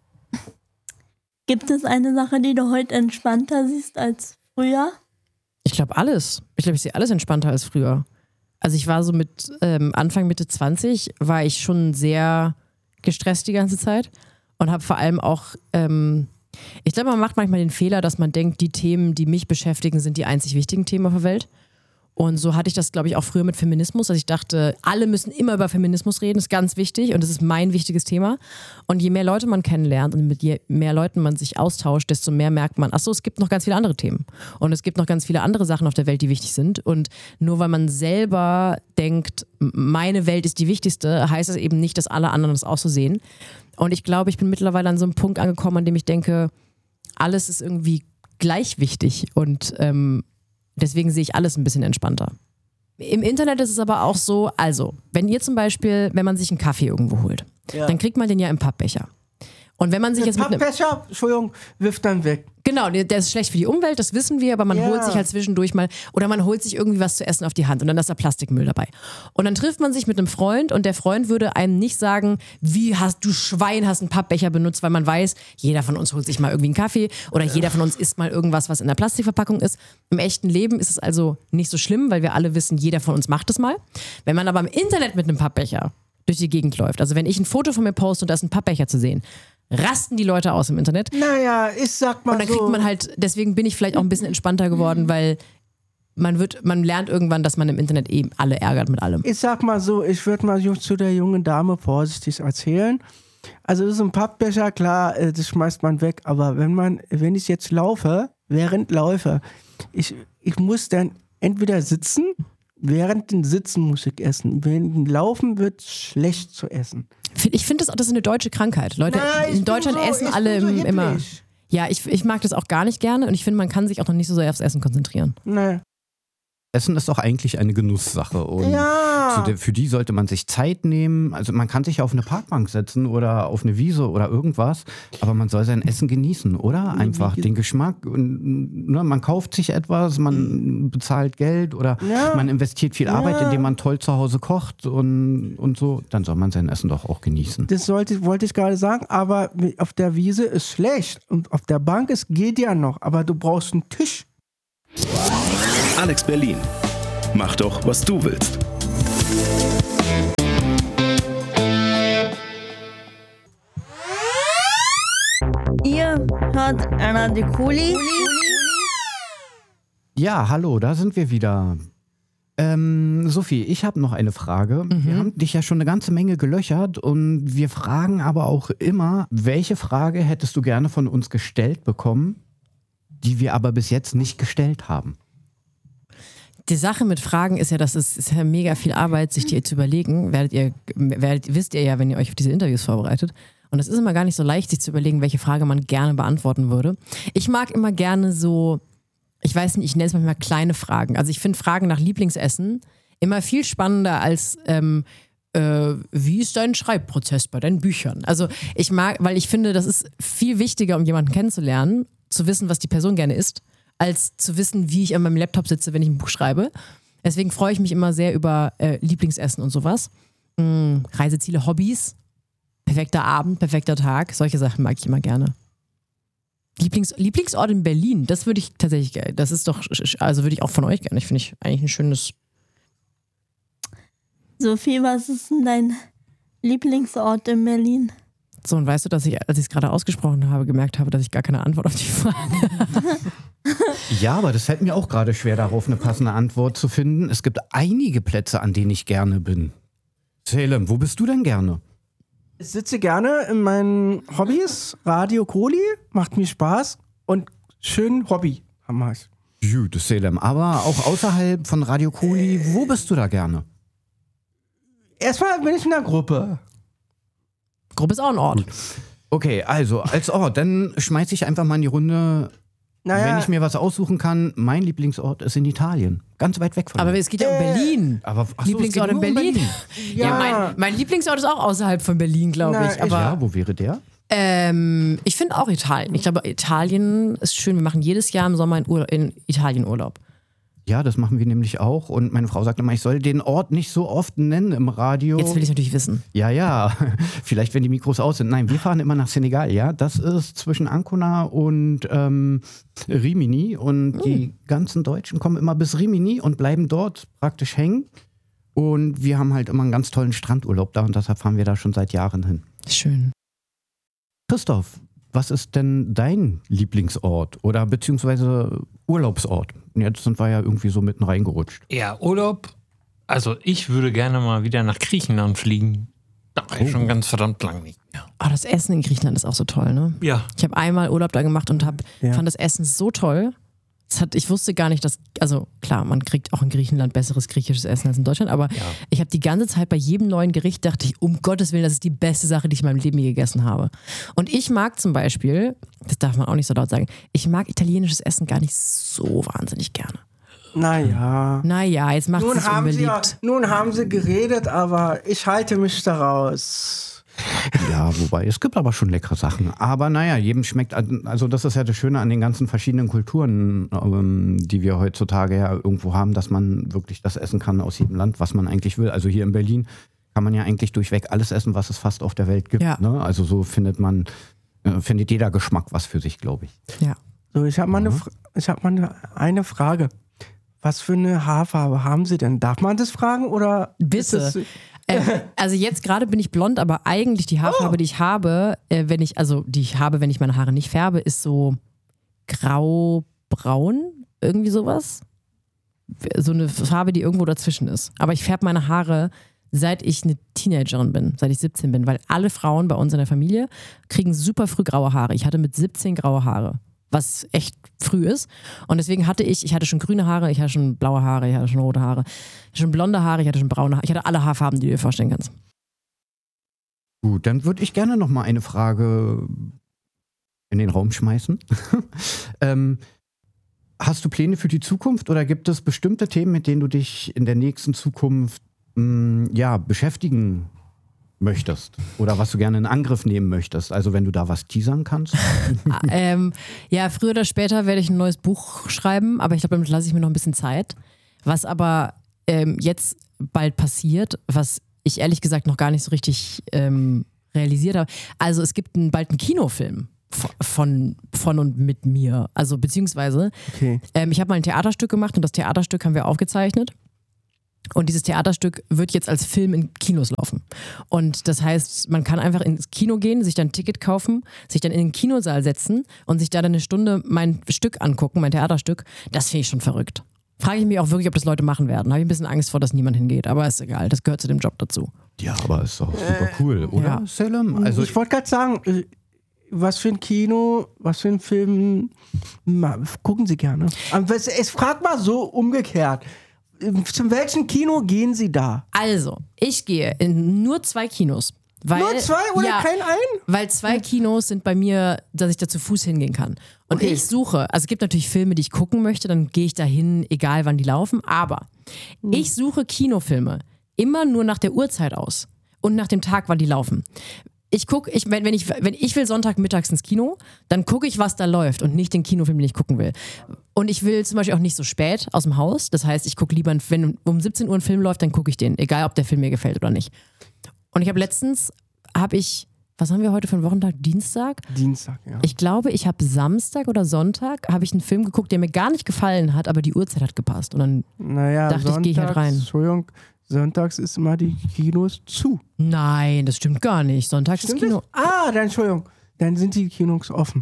Gibt es eine Sache, die du heute entspannter siehst als früher? Ich glaube alles. Ich glaube, ich sehe alles entspannter als früher. Also ich war so mit ähm, Anfang, Mitte zwanzig, war ich schon sehr gestresst die ganze Zeit und habe vor allem auch, ähm, ich glaube, man macht manchmal den Fehler, dass man denkt, die Themen, die mich beschäftigen, sind die einzig wichtigen Themen auf der Welt. Und so hatte ich das, glaube ich, auch früher mit Feminismus. Also ich dachte, alle müssen immer über Feminismus reden, ist ganz wichtig und das ist mein wichtiges Thema. Und je mehr Leute man kennenlernt und mit je mehr Leuten man sich austauscht, desto mehr merkt man, ach so, es gibt noch ganz viele andere Themen. Und es gibt noch ganz viele andere Sachen auf der Welt, die wichtig sind. Und nur weil man selber denkt, meine Welt ist die wichtigste, heißt es eben nicht, dass alle anderen das auch so sehen. Und ich glaube, ich bin mittlerweile an so einem Punkt angekommen, an dem ich denke, alles ist irgendwie gleich wichtig und ähm, deswegen sehe ich alles ein bisschen entspannter. Im Internet ist es aber auch so, also, wenn ihr zum Beispiel, wenn man sich einen Kaffee irgendwo holt, Ja. dann kriegt man den ja im Pappbecher. Und wenn man sich jetzt mit einem... Pappbecher, Entschuldigung, wirft dann weg. Genau, der der ist schlecht für die Umwelt, das wissen wir, aber man Ja. holt sich halt zwischendurch mal, oder man holt sich irgendwie was zu essen auf die Hand und dann ist da Plastikmüll dabei. Und dann trifft man sich mit einem Freund und der Freund würde einem nicht sagen, wie hast du Schwein, hast einen Pappbecher benutzt, weil man weiß, jeder von uns holt sich mal irgendwie einen Kaffee oder jeder von uns isst mal irgendwas, was in der Plastikverpackung ist. Im echten Leben ist es also nicht so schlimm, weil wir alle wissen, jeder von uns macht es mal. Wenn man aber im Internet mit einem Pappbecher durch die Gegend läuft, also wenn ich ein Foto von mir poste und da ist ein Pappbecher zu sehen, rasten die Leute aus im Internet. Naja, ich sag mal Und dann so. kriegt man halt, deswegen bin ich vielleicht auch ein bisschen entspannter geworden, weil man wird, man lernt irgendwann, dass man im Internet eben alle ärgert mit allem. Ich sag mal so, ich würde mal ju- zu der jungen Dame vorsichtig erzählen. Also so ein Pappbecher, klar, äh, das schmeißt man weg, aber wenn man, wenn ich jetzt laufe, während laufe, ich, ich muss dann entweder sitzen, während dem Sitzen muss ich essen. Während dem Laufen wird schlecht zu essen. Ich finde, das, das ist eine deutsche Krankheit. Leute, Na, ich in bin Deutschland so- essen ich alle bin so im, immer. hibbelig. Ja, ich, ich mag das auch gar nicht gerne und ich finde, man kann sich auch noch nicht so sehr aufs Essen konzentrieren. Nee. Essen ist doch eigentlich eine Genusssache. Und Ja. zu der, für die sollte man sich Zeit nehmen. Also man kann sich auf eine Parkbank setzen oder auf eine Wiese oder irgendwas, aber man soll sein Essen genießen, oder? Einfach den Geschmack. Und, ne, man kauft sich etwas, man bezahlt Geld oder Ja. man investiert viel Arbeit, Ja. indem man toll zu Hause kocht und, und so. Dann soll man sein Essen doch auch genießen. Das sollte, wollte ich gerade sagen, aber auf der Wiese ist schlecht und auf der Bank ist, geht ja noch, aber du brauchst einen Tisch. Alex Berlin. Mach doch, was du willst. Ihr hört Radio Kuli. Ja, hallo, da sind wir wieder. Ähm, Sophie, ich habe noch eine Frage. Mhm. Wir haben dich ja schon eine ganze Menge gelöchert und wir fragen aber auch immer, welche Frage hättest du gerne von uns gestellt bekommen, die wir aber bis jetzt nicht gestellt haben? Die Sache mit Fragen ist ja, dass es ist ja mega viel Arbeit, sich die zu überlegen. Werdet ihr, werdet, wisst ihr ja, wenn ihr euch auf diese Interviews vorbereitet. Und es ist immer gar nicht so leicht, sich zu überlegen, welche Frage man gerne beantworten würde. Ich mag immer gerne so, ich weiß nicht, ich nenne es manchmal kleine Fragen. Also ich finde Fragen nach Lieblingsessen immer viel spannender als ähm, äh, wie ist dein Schreibprozess bei deinen Büchern? Also ich mag, weil ich finde, das ist viel wichtiger, um jemanden kennenzulernen, zu wissen, was die Person gerne isst, als zu wissen, wie ich an meinem Laptop sitze, wenn ich ein Buch schreibe. Deswegen freue ich mich immer sehr über äh, Lieblingsessen und sowas. Mm, Reiseziele, Hobbys, perfekter Abend, perfekter Tag, solche Sachen mag ich immer gerne. Lieblings, Lieblingsort in Berlin, das würde ich tatsächlich, das ist doch, also würde ich auch von euch gerne. Ich finde ich eigentlich ein schönes. Sophie, was ist denn dein Lieblingsort in Berlin? So, und weißt du, dass ich, als ich es gerade ausgesprochen habe, gemerkt habe, dass ich gar keine Antwort auf die Frage habe. Ja, aber das fällt mir auch gerade schwer, darauf eine passende Antwort zu finden. Es gibt einige Plätze, an denen ich gerne bin. Salem, wo bist du denn gerne? Ich sitze gerne in meinen Hobbys. Radio Koli macht mir Spaß und schön Hobby haben wir es. Gut, Salem. Aber auch außerhalb von Radio Koli, wo bist du da gerne? Erstmal bin ich in der Gruppe. Gruppe ist auch ein Ort. Okay, also als Ort, dann schmeiße ich einfach mal in die Runde. Naja, Wenn ich mir was aussuchen kann, mein Lieblingsort ist in Italien. Ganz weit weg von Aber mir. es geht ja um Äh, Berlin. Aber ach so, es Lieblingsort geht in nur um Berlin. Ja, Ja. mein, mein Lieblingsort ist auch außerhalb von Berlin, glaube Na, ich. ich- Aber Ja, wo wäre der? ähm, ich finde auch Italien. Ich glaube, Italien ist schön. Wir machen jedes Jahr im Sommer in, Ur- in Italien Urlaub. Ja, das machen wir nämlich auch. Und meine Frau sagt immer, ich soll den Ort nicht so oft nennen im Radio. Jetzt will ich natürlich wissen. Ja, ja. Vielleicht, wenn die Mikros aus sind. Nein, wir fahren immer nach Senegal, ja. Das ist zwischen Ancona und ähm, Rimini. Und die ganzen Deutschen kommen immer bis Rimini und bleiben dort praktisch hängen. Und wir haben halt immer einen ganz tollen Strandurlaub da und deshalb fahren wir da schon seit Jahren hin. Schön. Christoph, was ist denn dein Lieblingsort oder beziehungsweise Urlaubsort? Jetzt sind wir ja irgendwie so mitten reingerutscht. Ja, Urlaub. Also ich würde gerne mal wieder nach Griechenland fliegen. Da war ich Oh. schon ganz verdammt lang nicht mehr. Oh, das Essen in Griechenland ist auch so toll, ne? Ja. Ich habe einmal Urlaub da gemacht und hab, Ja. fand das Essen so toll. Es hat, ich wusste gar nicht, dass, also klar, man kriegt auch in Griechenland besseres griechisches Essen als in Deutschland, aber ich habe die ganze Zeit bei jedem neuen Gericht dachte ich, um Gottes Willen, das ist die beste Sache, die ich in meinem Leben je gegessen habe. Und ich mag zum Beispiel, das darf man auch nicht so laut sagen, ich mag italienisches Essen gar nicht so wahnsinnig gerne. naja. Naja, jetzt macht Nun es haben, sie ja, unbeliebt. nun haben sie geredet, aber ich halte mich daraus. Ja, wobei, es gibt aber schon leckere Sachen. Aber naja, jedem schmeckt, also das ist ja das Schöne an den ganzen verschiedenen Kulturen, ähm, die wir heutzutage ja irgendwo haben, dass man wirklich das essen kann aus jedem Land, was man eigentlich will. Also hier in Berlin kann man ja eigentlich durchweg alles essen, was es fast auf der Welt gibt. Ja. Ne? Also so findet man, äh, findet jeder Geschmack was für sich, glaube ich. Ja. So, ich habe mal, eine, Fra- ich hab mal eine, eine Frage. Was für eine Haarfarbe haben Sie denn? Darf man das fragen oder? Bitte. ist das- Äh, also jetzt gerade bin ich blond, aber eigentlich die Haarfarbe, die ich habe, äh, wenn ich, also die ich habe, wenn ich meine Haare nicht färbe, ist so grau-braun, irgendwie sowas. So eine Farbe, die irgendwo dazwischen ist. Aber ich färbe meine Haare, seit ich eine Teenagerin bin, seit ich siebzehn bin, weil alle Frauen bei uns in der Familie kriegen super früh graue Haare. Ich hatte mit siebzehn graue Haare, was echt früh ist. Und deswegen hatte ich, ich hatte schon grüne Haare, ich hatte schon blaue Haare, ich hatte schon rote Haare, ich hatte schon blonde Haare, ich hatte schon braune Haare, ich hatte alle Haarfarben, die du dir vorstellen kannst. Gut, dann würde ich gerne noch mal eine Frage in den Raum schmeißen. ähm, hast du Pläne für die Zukunft oder gibt es bestimmte Themen, mit denen du dich in der nächsten Zukunft mh, ja, beschäftigen möchtest? Oder was du gerne in Angriff nehmen möchtest? Also wenn du da was teasern kannst? ähm, ja, früher oder später werde ich ein neues Buch schreiben, aber ich glaube, damit lasse ich mir noch ein bisschen Zeit. Was aber ähm, jetzt bald passiert, was ich ehrlich gesagt noch gar nicht so richtig ähm, realisiert habe. Also es gibt einen, bald einen Kinofilm von, von und mit mir. Also beziehungsweise, Okay. ähm, ich habe mal ein Theaterstück gemacht und das Theaterstück haben wir aufgezeichnet. Und dieses Theaterstück wird jetzt als Film in Kinos laufen. Und das heißt, man kann einfach ins Kino gehen, sich dann ein Ticket kaufen, sich dann in den Kinosaal setzen und sich da dann eine Stunde mein Stück angucken, mein Theaterstück. Das finde ich schon verrückt. Frage ich mich auch wirklich, ob das Leute machen werden. Da habe ich ein bisschen Angst vor, dass niemand hingeht. Aber ist egal, das gehört zu dem Job dazu. Ja, aber ist doch super cool, oder, ja. Salem? Also ich wollte gerade sagen, äh, was für ein Kino, was für ein Film ma, gucken Sie gerne? Aber es, es fragt mal so umgekehrt. Zu welchem Kino gehen Sie da? Also, ich gehe in nur zwei Kinos. Weil, Nur zwei oder ja, kein ein? Weil zwei Kinos sind bei mir, dass ich da zu Fuß hingehen kann. Und Okay. ich suche, also es gibt natürlich Filme, die ich gucken möchte, dann gehe ich da hin, egal wann die laufen, aber Hm. ich suche Kinofilme immer nur nach der Uhrzeit aus und nach dem Tag, wann die laufen. Ich gucke, ich, wenn, wenn, ich, wenn ich will Sonntagmittags ins Kino, dann gucke ich, was da läuft und nicht den Kinofilm, den ich gucken will. Und ich will zum Beispiel auch nicht so spät aus dem Haus. Das heißt, ich gucke lieber, wenn um siebzehn Uhr ein Film läuft, dann gucke ich den, egal ob der Film mir gefällt oder nicht. Und ich habe letztens, habe ich, was haben wir heute für einen Wochentag? Dienstag? Dienstag, ja. Ich glaube, ich habe Samstag oder Sonntag, habe ich einen Film geguckt, der mir gar nicht gefallen hat, aber die Uhrzeit hat gepasst. Und dann, Naja, dachte ich, geh ich halt sonntags, rein. Entschuldigung, sonntags ist immer die Kinos zu. nein, das stimmt gar nicht. Sonntags ist Stimmt Kino. das? Ah, dann Entschuldigung. Dann sind die Kinos offen.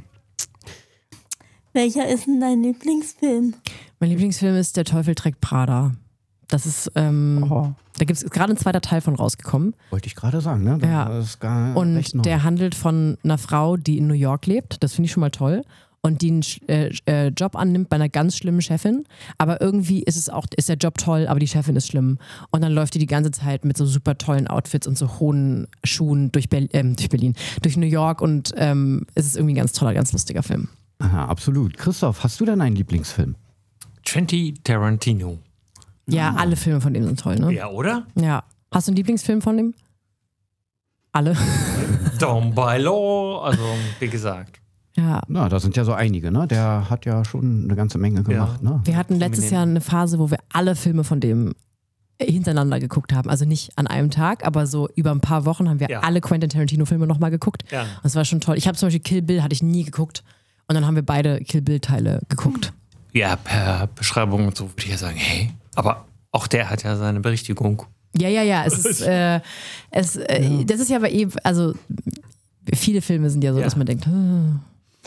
Welcher ist denn dein Lieblingsfilm? Mein Lieblingsfilm ist Der Teufel trägt Prada. Das ist, ähm, Oh. da gibt es gerade ein zweiter Teil von rausgekommen. wollte ich gerade sagen, ne? Das Ja. ist gar Und recht neu. der handelt von einer Frau, die in New York lebt. Das finde ich schon mal toll. Und die einen äh, äh, Job annimmt bei einer ganz schlimmen Chefin. Aber irgendwie ist es auch, ist der Job toll, aber die Chefin ist schlimm. Und dann läuft die die ganze Zeit mit so super tollen Outfits und so hohen Schuhen durch, Ber ähm, durch Berlin, durch New York. Und ähm, es ist irgendwie ein ganz toller, ganz lustiger Film. Aha, absolut. Christoph, hast du denn einen Lieblingsfilm? Quentin Tarantino. Ja, alle Filme von dem sind toll, ne? Ja, oder? Ja. Hast du einen Lieblingsfilm von dem? Alle? Down by Law. Also, wie gesagt. Ja. Na, da sind ja so einige, ne? Der hat ja schon eine ganze Menge gemacht, ne? Wir hatten letztes Jahr eine Phase, wo wir alle Filme von dem hintereinander geguckt haben. Also nicht an einem Tag, aber so über ein paar Wochen haben wir Ja. alle Quentin Tarantino-Filme nochmal geguckt. Ja. Das war schon toll. Ich habe zum Beispiel Kill Bill, hatte ich nie geguckt. Und dann haben wir beide Kill Bill-Teile geguckt. Ja, per Beschreibung und so würde ich ja sagen, hey, aber auch der hat ja seine Berichtigung. Ja, ja, ja. Es ist, äh, es, äh, das ist ja aber eben, also viele Filme sind ja so, Ja. dass man denkt, hm.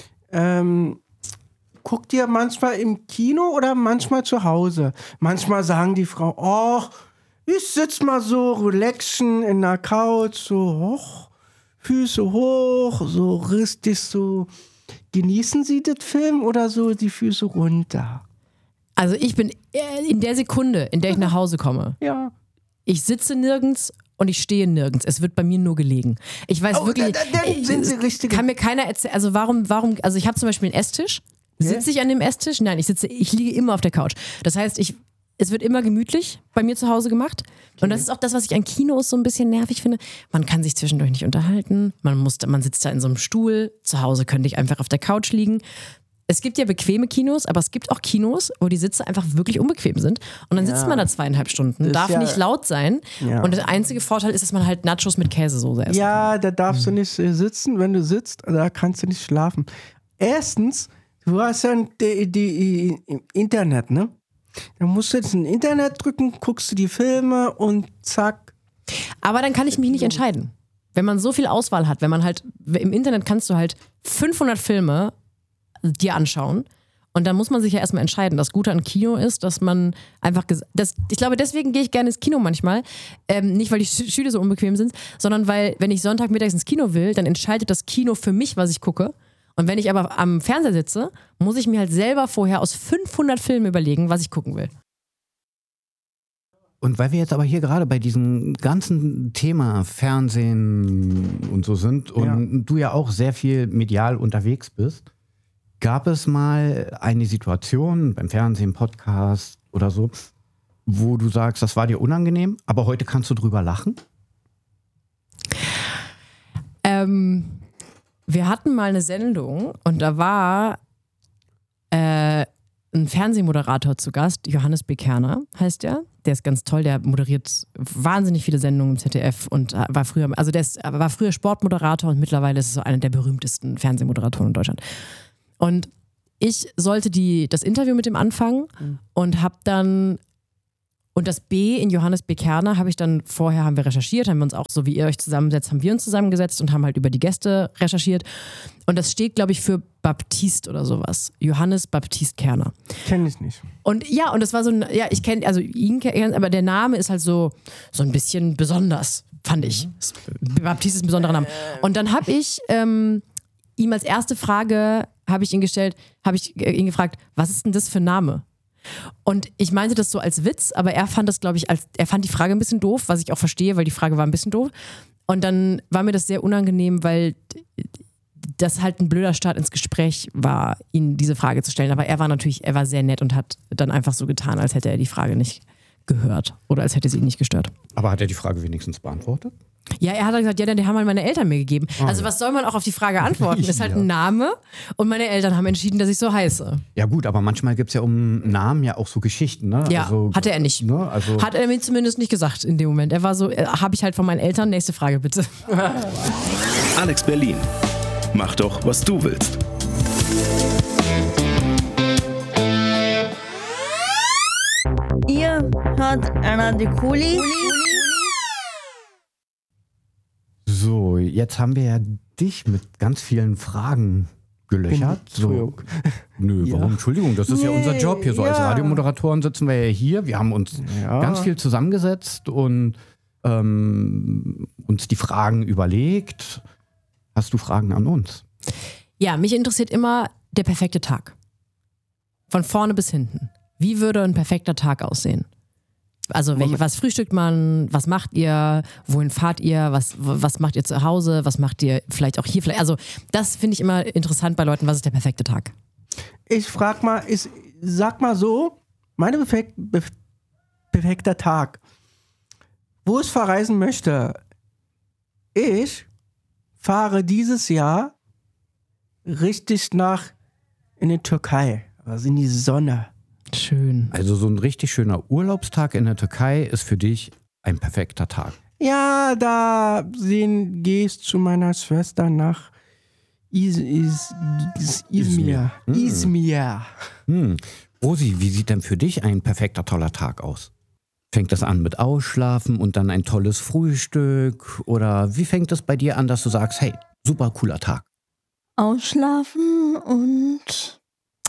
Ähm, guckt ihr manchmal im Kino oder manchmal zu Hause? Manchmal sagen die Frau, oh, ich sitze mal so relaxen in der Couch, so hoch, Füße hoch, so richtig so. Genießen Sie das Film oder so die Füße runter? Also ich bin in der Sekunde, in der ich nach Hause komme, Ja. ich sitze nirgends und ich stehe nirgends. Es wird bei mir nur gelegen. Ich weiß Oh, wirklich, da- da- dann sind Sie es richtig. kann mir keiner erzählen, also warum, warum, also ich habe zum Beispiel einen Esstisch. Sitze ich an dem Esstisch? Nein, ich sitze, ich liege immer auf der Couch. Das heißt, ich, es wird immer gemütlich bei mir zu Hause gemacht. Und das ist auch das, was ich an Kinos so ein bisschen nervig finde. Man kann sich zwischendurch nicht unterhalten. Man muss, man sitzt da in so einem Stuhl. Zu Hause könnte ich einfach auf der Couch liegen. Es gibt ja bequeme Kinos, aber es gibt auch Kinos, wo die Sitze einfach wirklich unbequem sind. Und dann sitzt man da zweieinhalb Stunden, Das ist darf ja- nicht laut sein. Ja. Und der einzige Vorteil ist, dass man halt Nachos mit Käsesoße isst. Ja, da darfst du nicht äh, sitzen. Wenn du sitzt, da kannst du nicht schlafen. Erstens, du hast ja die, die, die Internet, ne? Dann musst du jetzt ein Internet drücken, guckst du die Filme und zack. Aber dann kann ich mich nicht entscheiden. Wenn man so viel Auswahl hat, wenn man halt, im Internet kannst du halt fünfhundert Filme dir anschauen und dann muss man sich ja erstmal entscheiden. Das Gute an Kino ist, dass man einfach, ges- das, ich glaube, deswegen gehe ich gerne ins Kino manchmal. Ähm, nicht, weil die Sch- Stühle so unbequem sind, sondern weil, wenn ich Sonntagmittags ins Kino will, dann entscheidet das Kino für mich, was ich gucke. Und wenn ich aber am Fernseher sitze, muss ich mir halt selber vorher aus fünfhundert Filmen überlegen, was ich gucken will. Und weil wir jetzt aber hier gerade bei diesem ganzen Thema Fernsehen und so sind und Ja. du ja auch sehr viel medial unterwegs bist, Gab es mal eine Situation beim Fernsehen, Podcast oder so, wo du sagst, das war dir unangenehm, aber heute kannst du drüber lachen? Ähm, wir hatten mal eine Sendung und da war äh, ein Fernsehmoderator zu Gast, Johannes B. Kerner heißt der. Der ist ganz toll, der moderiert wahnsinnig viele Sendungen im Z D F und war früher, also der ist, war früher Sportmoderator und mittlerweile ist es so einer der berühmtesten Fernsehmoderatoren in Deutschland. Und ich sollte die, das Interview mit ihm anfangen mhm. und habe dann, und das B in Johannes B. Kerner habe ich dann, vorher haben wir recherchiert, haben wir uns auch, so wie ihr euch zusammensetzt, haben wir uns zusammengesetzt und haben halt über die Gäste recherchiert. Und das steht, glaube ich, für Baptist oder sowas. Johannes Baptist Kerner. Kenne ich nicht. Und ja, und das war so ein, ja, ich kenne, also ihn kenne, aber der Name ist halt so, so ein bisschen besonders, fand ich. Baptist ist ein besonderer Name. Und dann habe ich ähm, ihm als erste Frage, habe ich ihn gestellt, habe ich ihn gefragt, was ist denn das für ein Name? Und ich meinte das so als Witz, aber er fand das, glaube ich, als, er fand die Frage ein bisschen doof, was ich auch verstehe, weil die Frage war ein bisschen doof. Und dann war mir das sehr unangenehm, weil das halt ein blöder Start ins Gespräch war, ihn diese Frage zu stellen. Aber er war natürlich, er war sehr nett und hat dann einfach so getan, als hätte er die Frage nicht gehört oder als hätte sie ihn nicht gestört. Aber hat er die Frage wenigstens beantwortet? Ja, er hat dann gesagt, ja, den haben halt meine Eltern mir gegeben. Oh, also ja. was soll man auch auf die Frage antworten? Das ist halt ein Name und meine Eltern haben entschieden, dass ich so heiße. Ja gut, aber manchmal gibt es ja um Namen ja auch so Geschichten. Ne? Ja, also, hatte er nicht. Ne? Also Hat er mir zumindest nicht gesagt in dem Moment. Er war so, äh, habe ich halt von meinen Eltern, nächste Frage bitte. Alex Berlin. Mach doch, was du willst. Ihr hört Radio Kuli. So, jetzt haben wir ja dich mit ganz vielen Fragen gelöchert. So, nö, Ja. warum? Entschuldigung, das ist ja Nee, unser Job hier. So als ja. Radiomoderatoren sitzen wir ja hier. Wir haben uns Ja. ganz viel zusammengesetzt und ähm, uns die Fragen überlegt. Hast du Fragen an uns? Ja, mich interessiert immer der perfekte Tag. Von vorne bis hinten. Wie würde ein perfekter Tag aussehen? Also welche, was frühstückt man, was macht ihr, wohin fahrt ihr, was, was macht ihr zu Hause, was macht ihr vielleicht auch hier, vielleicht, also das finde ich immer interessant bei Leuten, was ist der perfekte Tag? Ich frag mal, ich sag mal so, mein perfekt, be, perfekter Tag, wo ich verreisen möchte. Ich fahre dieses Jahr richtig nach in die Türkei, also in die Sonne. Schön. Also so ein richtig schöner Urlaubstag in der Türkei ist für dich ein perfekter Tag. Ja, da sehen, gehst zu meiner Schwester nach Is, Is, Is, Izmir. Izmir. Izmir. Hm. Rosi, wie sieht denn für dich ein perfekter, toller Tag aus? Fängt das an mit Ausschlafen und dann ein tolles Frühstück? Oder wie fängt es bei dir an, dass du sagst, hey, super cooler Tag? Ausschlafen und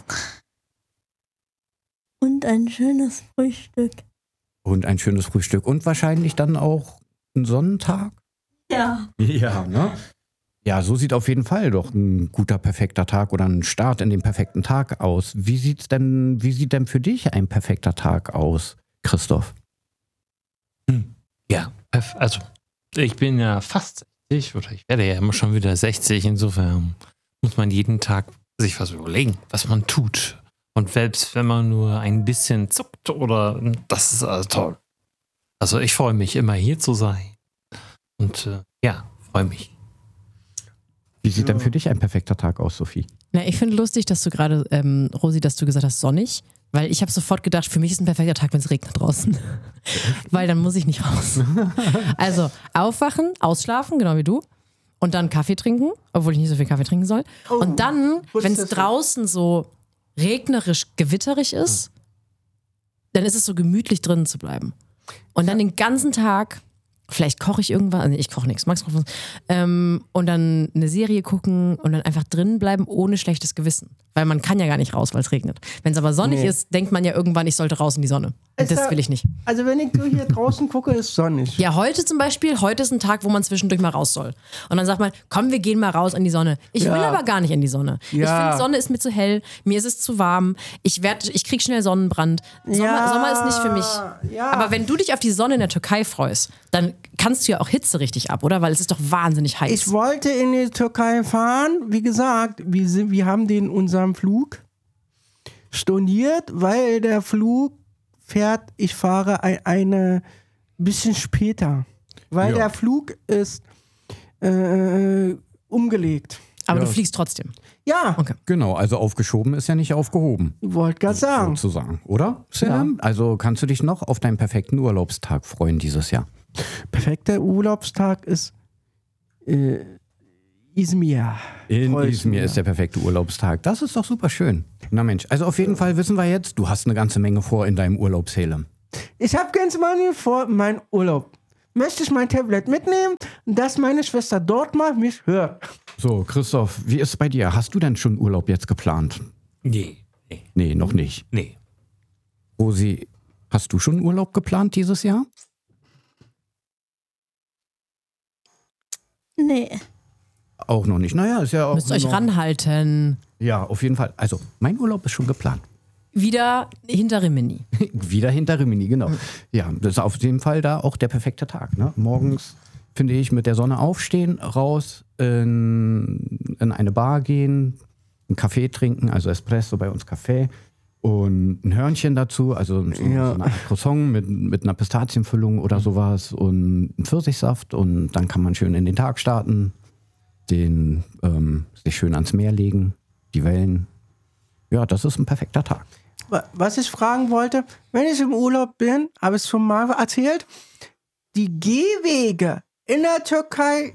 und ein schönes Frühstück. Und ein schönes Frühstück und wahrscheinlich dann auch ein Sonnentag? Ja. Ja, ne? Ja, so sieht auf jeden Fall doch ein guter, perfekter Tag oder ein Start in den perfekten Tag aus. Wie sieht's denn, wie sieht denn für dich ein perfekter Tag aus, Christoph? Hm. Ja, also ich bin ja fast sechzig oder ich werde ja immer schon wieder sechzig. Insofern muss man jeden Tag sich was überlegen, was man tut. Und selbst wenn man nur ein bisschen zuckt oder das ist also toll. Also ich freue mich immer hier zu sein. Und äh, ja, freue mich. Wie sieht denn für dich ein perfekter Tag aus, Sophie? Na, ich finde lustig, dass du gerade, ähm, Rosi, dass du gesagt hast, sonnig. Weil ich habe sofort gedacht, für mich ist ein perfekter Tag, wenn es regnet draußen. Weil dann muss ich nicht raus. Also aufwachen, ausschlafen, genau wie du. Und dann Kaffee trinken, obwohl ich nicht so viel Kaffee trinken soll. Oh, und dann, wenn es das so? draußen so regnerisch, gewitterig ist, dann ist es so gemütlich drinnen zu bleiben. Und dann den ganzen Tag, vielleicht koche ich irgendwas, also ich koche nichts, Max kocht was, ähm, und dann eine Serie gucken und dann einfach drinnen bleiben ohne schlechtes Gewissen. Weil man kann ja gar nicht raus, weil es regnet. Wenn es aber sonnig Nee. ist, denkt man ja irgendwann, ich sollte raus in die Sonne. Und Ist das ja- will ich nicht. Also wenn ich so hier draußen gucke, ist sonnig. Ja, heute zum Beispiel, heute ist ein Tag, wo man zwischendurch mal raus soll. Und dann sagt man, komm, wir gehen mal raus in die Sonne. Ich Ja. will aber gar nicht in die Sonne. Ich Ja. finde, Sonne ist mir zu hell, mir ist es zu warm, ich, werd, ich krieg schnell Sonnenbrand. Sommer, Ja. Sommer ist nicht für mich. Ja. Aber wenn du dich auf die Sonne in der Türkei freust, dann kannst du ja auch Hitze richtig ab, oder? Weil es ist doch wahnsinnig heiß. Ich wollte in die Türkei fahren. Wie gesagt, wir, sind, wir haben den unseren unserem Flug storniert, weil der Flug fährt, ich fahre ein, eine bisschen später. Weil Ja. der Flug ist äh, umgelegt. Aber Ja. du fliegst trotzdem. Ja, Okay. Genau, also aufgeschoben ist ja nicht aufgehoben, ich wollte gerade sagen. sozusagen, oder? Selam? Also kannst du dich noch auf deinen perfekten Urlaubstag freuen dieses Jahr? Perfekter Urlaubstag ist äh, Izmir. In Freu ich Izmir mich. ist der perfekte Urlaubstag. Das ist doch super schön. Na Mensch, also auf jeden Fall wissen wir jetzt, du hast eine ganze Menge vor in deinem Urlaub, Selam. Ich habe ganz mal vor, mein Urlaub. Möchte ich mein Tablet mitnehmen, dass meine Schwester dort mal mich hört. So, Christoph, wie ist es bei dir? Hast du denn schon Urlaub jetzt geplant? Nee, nee, Nee, noch nicht. nee. Rosi, hast du schon Urlaub geplant dieses Jahr? Nee. Auch noch nicht. Naja, ist ja auch. Müsst euch noch- ranhalten. Ja, auf jeden Fall. Also, mein Urlaub ist schon geplant. Wieder hinter Rimini. Wieder hinter Rimini, genau. Ja, das ist auf jeden Fall da auch der perfekte Tag. Ne? Morgens, finde ich, mit der Sonne aufstehen, raus in, in eine Bar gehen, einen Kaffee trinken, also Espresso, bei uns Kaffee und ein Hörnchen dazu, also so, Ja. so eine Art Croissant mit, mit einer Pistazienfüllung oder sowas und einen Pfirsichsaft und dann kann man schön in den Tag starten, den ähm, sich schön ans Meer legen, die Wellen. Ja, das ist ein perfekter Tag. Wa- Was ich fragen wollte, wenn ich im Urlaub bin, habe ich es schon mal erzählt, die Gehwege in der Türkei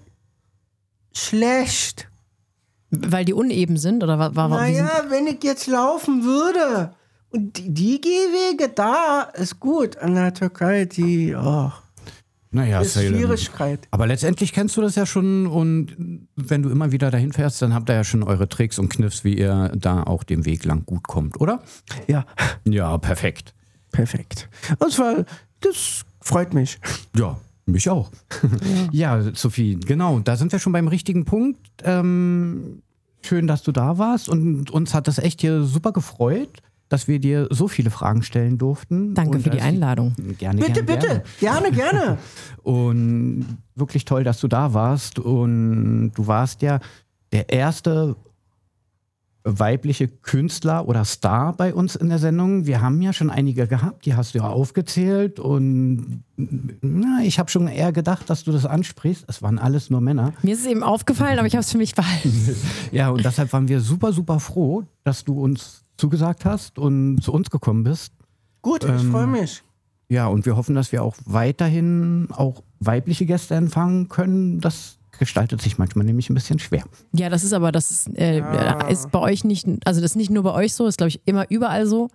schlecht. Weil die uneben sind? Oder wa- warum? die sind- Naja, wenn ich jetzt laufen würde und die, die Gehwege da ist gut. In der Türkei, die oh, Naja, ist Salem. Schwierigkeit. Aber letztendlich kennst du das ja schon und wenn du immer wieder dahin fährst, dann habt ihr ja schon eure Tricks und Kniffs, wie ihr da auch den Weg lang gut kommt, oder? Ja, Ja, perfekt. perfekt. Und zwar, das freut mich. Ja, mich auch. Ja, Sophie, genau, da sind wir schon beim richtigen Punkt. Ähm, schön, dass du da warst und uns hat das echt hier super gefreut, dass wir dir so viele Fragen stellen durften. Danke und für die dass- Einladung. Gerne, Bitte, gerne, bitte. Gerne, gerne. Und wirklich toll, dass du da warst. Und du warst ja der erste weibliche Künstler oder Star bei uns in der Sendung. Wir haben ja schon einige gehabt, die hast du ja aufgezählt. Und na, ich habe schon eher gedacht, dass du das ansprichst. Es waren alles nur Männer. Mir ist es eben aufgefallen, aber ich habe es für mich behalten. Ja, und deshalb waren wir super, super froh, dass du uns zugesagt hast und zu uns gekommen bist. Gut, ich Ähm, freue mich. Ja, und wir hoffen, dass wir auch weiterhin auch weibliche Gäste empfangen können. Das gestaltet sich manchmal nämlich ein bisschen schwer. Ja, das ist aber, das ist, äh, ist bei euch nicht, also das ist nicht nur bei euch so, ist glaube ich immer überall so.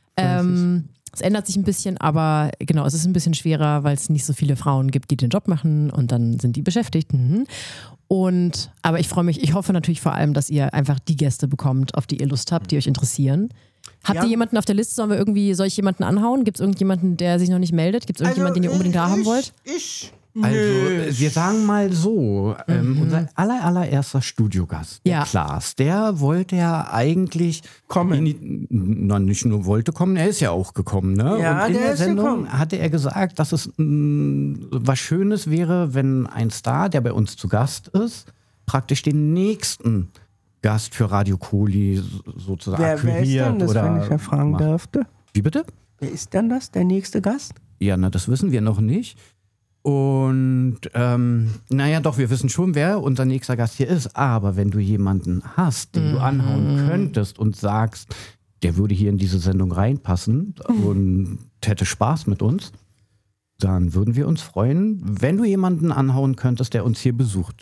Ähm, es ändert sich ein bisschen, aber genau, es ist ein bisschen schwerer, weil es nicht so viele Frauen gibt, die den Job machen und dann sind die beschäftigt. Mhm. Und, aber ich freue mich, ich hoffe natürlich vor allem, dass ihr einfach die Gäste bekommt, auf die ihr Lust habt, die euch interessieren. Habt Ja. ihr jemanden auf der Liste? Sollen wir irgendwie, soll ich jemanden anhauen? Gibt es irgendjemanden, der sich noch nicht meldet? Gibt es irgendjemanden, den ihr unbedingt da haben ich, wollt? Ich. Also, Nö. wir sagen mal so, ähm, unser aller, allererster Studiogast, der Ja. Klaas, der wollte ja eigentlich Kommen. in die, na, nicht nur wollte kommen, er ist ja auch gekommen. Ne? Ja, Und in der der ist Sendung gekommen. hatte er gesagt, dass es mh, was Schönes wäre, wenn ein Star, der bei uns zu Gast ist, praktisch den nächsten Gast für Radio Koli so- sozusagen Wer, wer ist akquiriert denn das, oder wenn ich erfragen macht. dürfte? Wie bitte? Wer ist denn das, der nächste Gast? Ja, na, das wissen wir noch nicht. Und ähm, naja, doch, wir wissen schon, wer unser nächster Gast hier ist. Aber wenn du jemanden hast, den du anhauen könntest und sagst, der würde hier in diese Sendung reinpassen und hätte Spaß mit uns, dann würden wir uns freuen, wenn du jemanden anhauen könntest, der uns hier besucht.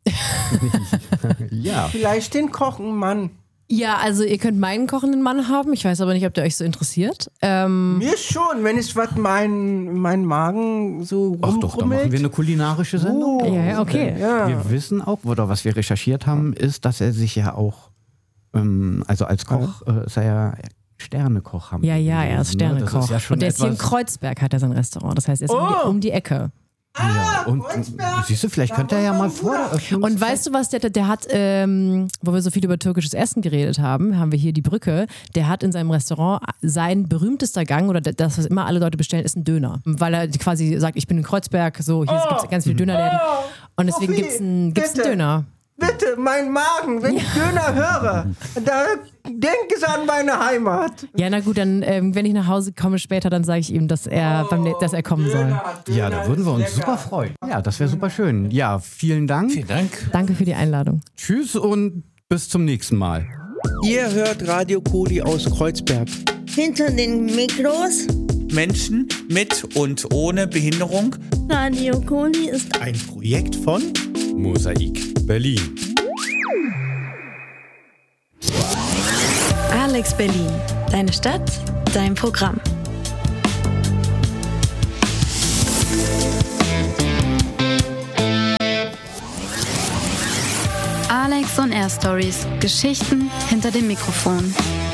Ja. Vielleicht den Kochenmann. Ja, also ihr könnt meinen kochenden Mann haben. Ich weiß aber nicht, ob der euch so interessiert. Ähm, Mir schon, wenn ich was mein, mein Magen so Ach doch, da machen wir eine kulinarische Sendung. Oh, ja, ja, okay. Ja. Wir wissen auch, oder was wir recherchiert haben, ist, dass er sich ja auch, ähm, also als Koch, äh, ist er ja Sternekoch. Haben Ja, wir ja, er ist gelesen, ne? Das Sternekoch. ist ja schon und der ist hier in etwas- Kreuzberg, hat er sein Restaurant. Das heißt, er ist um, die, Oh! um die Ecke. Ja, und Kreuzberg. siehst du, vielleicht könnte er ja mal vor der Öffnung. Und weißt du was, der, der hat, ähm, wo wir so viel über türkisches Essen geredet haben, haben wir hier die Brücke, der hat in seinem Restaurant sein berühmtester Gang oder das, was immer alle Leute bestellen, ist ein Döner. Weil er quasi sagt, ich bin in Kreuzberg, so, hier gibt es ganz viele Dönerläden. Und deswegen Sophie, gibt es einen, gibt's einen bitte. Döner. bitte, mein Magen, wenn ich Döner höre, da denk es an meine Heimat. Ja, na gut, dann, ähm, wenn ich nach Hause komme später, dann sage ich ihm, dass er, beim, ne- dass er kommen soll. Ja, da würden wir uns super freuen. Ja, das wäre super schön. Ja, vielen Dank. Vielen Dank. Danke für die Einladung. Tschüss und bis zum nächsten Mal. Ihr hört Radio Koli aus Kreuzberg. Hinter den Mikros. Menschen mit und ohne Behinderung. Radio Koli ist Ein Projekt von Mosaik Berlin. Alex Berlin. Deine Stadt, dein Programm. Alex on Air Stories. Geschichten hinter dem Mikrofon.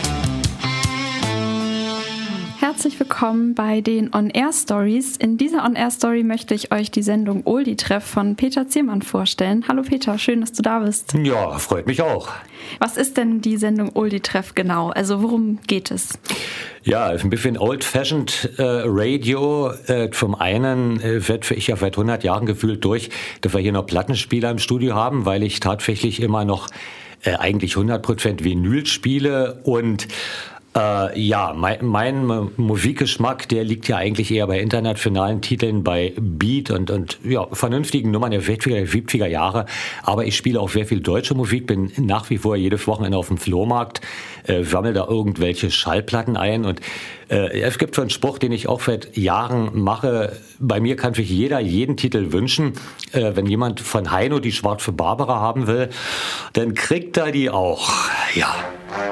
Herzlich willkommen bei den On-Air-Stories. In dieser On-Air-Story möchte ich euch die Sendung Oldie-Treff von Peter Ziermann vorstellen. Hallo Peter, schön, dass du da bist. Ja, freut mich auch. Was ist denn die Sendung Oldie-Treff genau? Also worum geht es? Ja, ein bisschen old-fashioned äh, Radio. Äh, zum einen äh, wird ich ja seit hundert Jahren gefühlt durch, dass wir hier noch Plattenspieler im Studio haben, weil ich tatsächlich immer noch äh, eigentlich hundert Prozent Vinyl spiele und Äh, ja, mein, mein Musikgeschmack, der liegt ja eigentlich eher bei internationalen Titeln, bei Beat und, und ja, vernünftigen Nummern der sechziger, siebziger Jahre. Aber ich spiele auch sehr viel deutsche Musik, bin nach wie vor jedes Wochenende auf dem Flohmarkt, äh, sammle da irgendwelche Schallplatten ein. Und äh, es gibt so einen Spruch, den ich auch seit Jahren mache. Bei mir kann sich jeder jeden Titel wünschen. Äh, wenn jemand von Heino die Schwarze Barbara haben will, dann kriegt er die auch. Ja.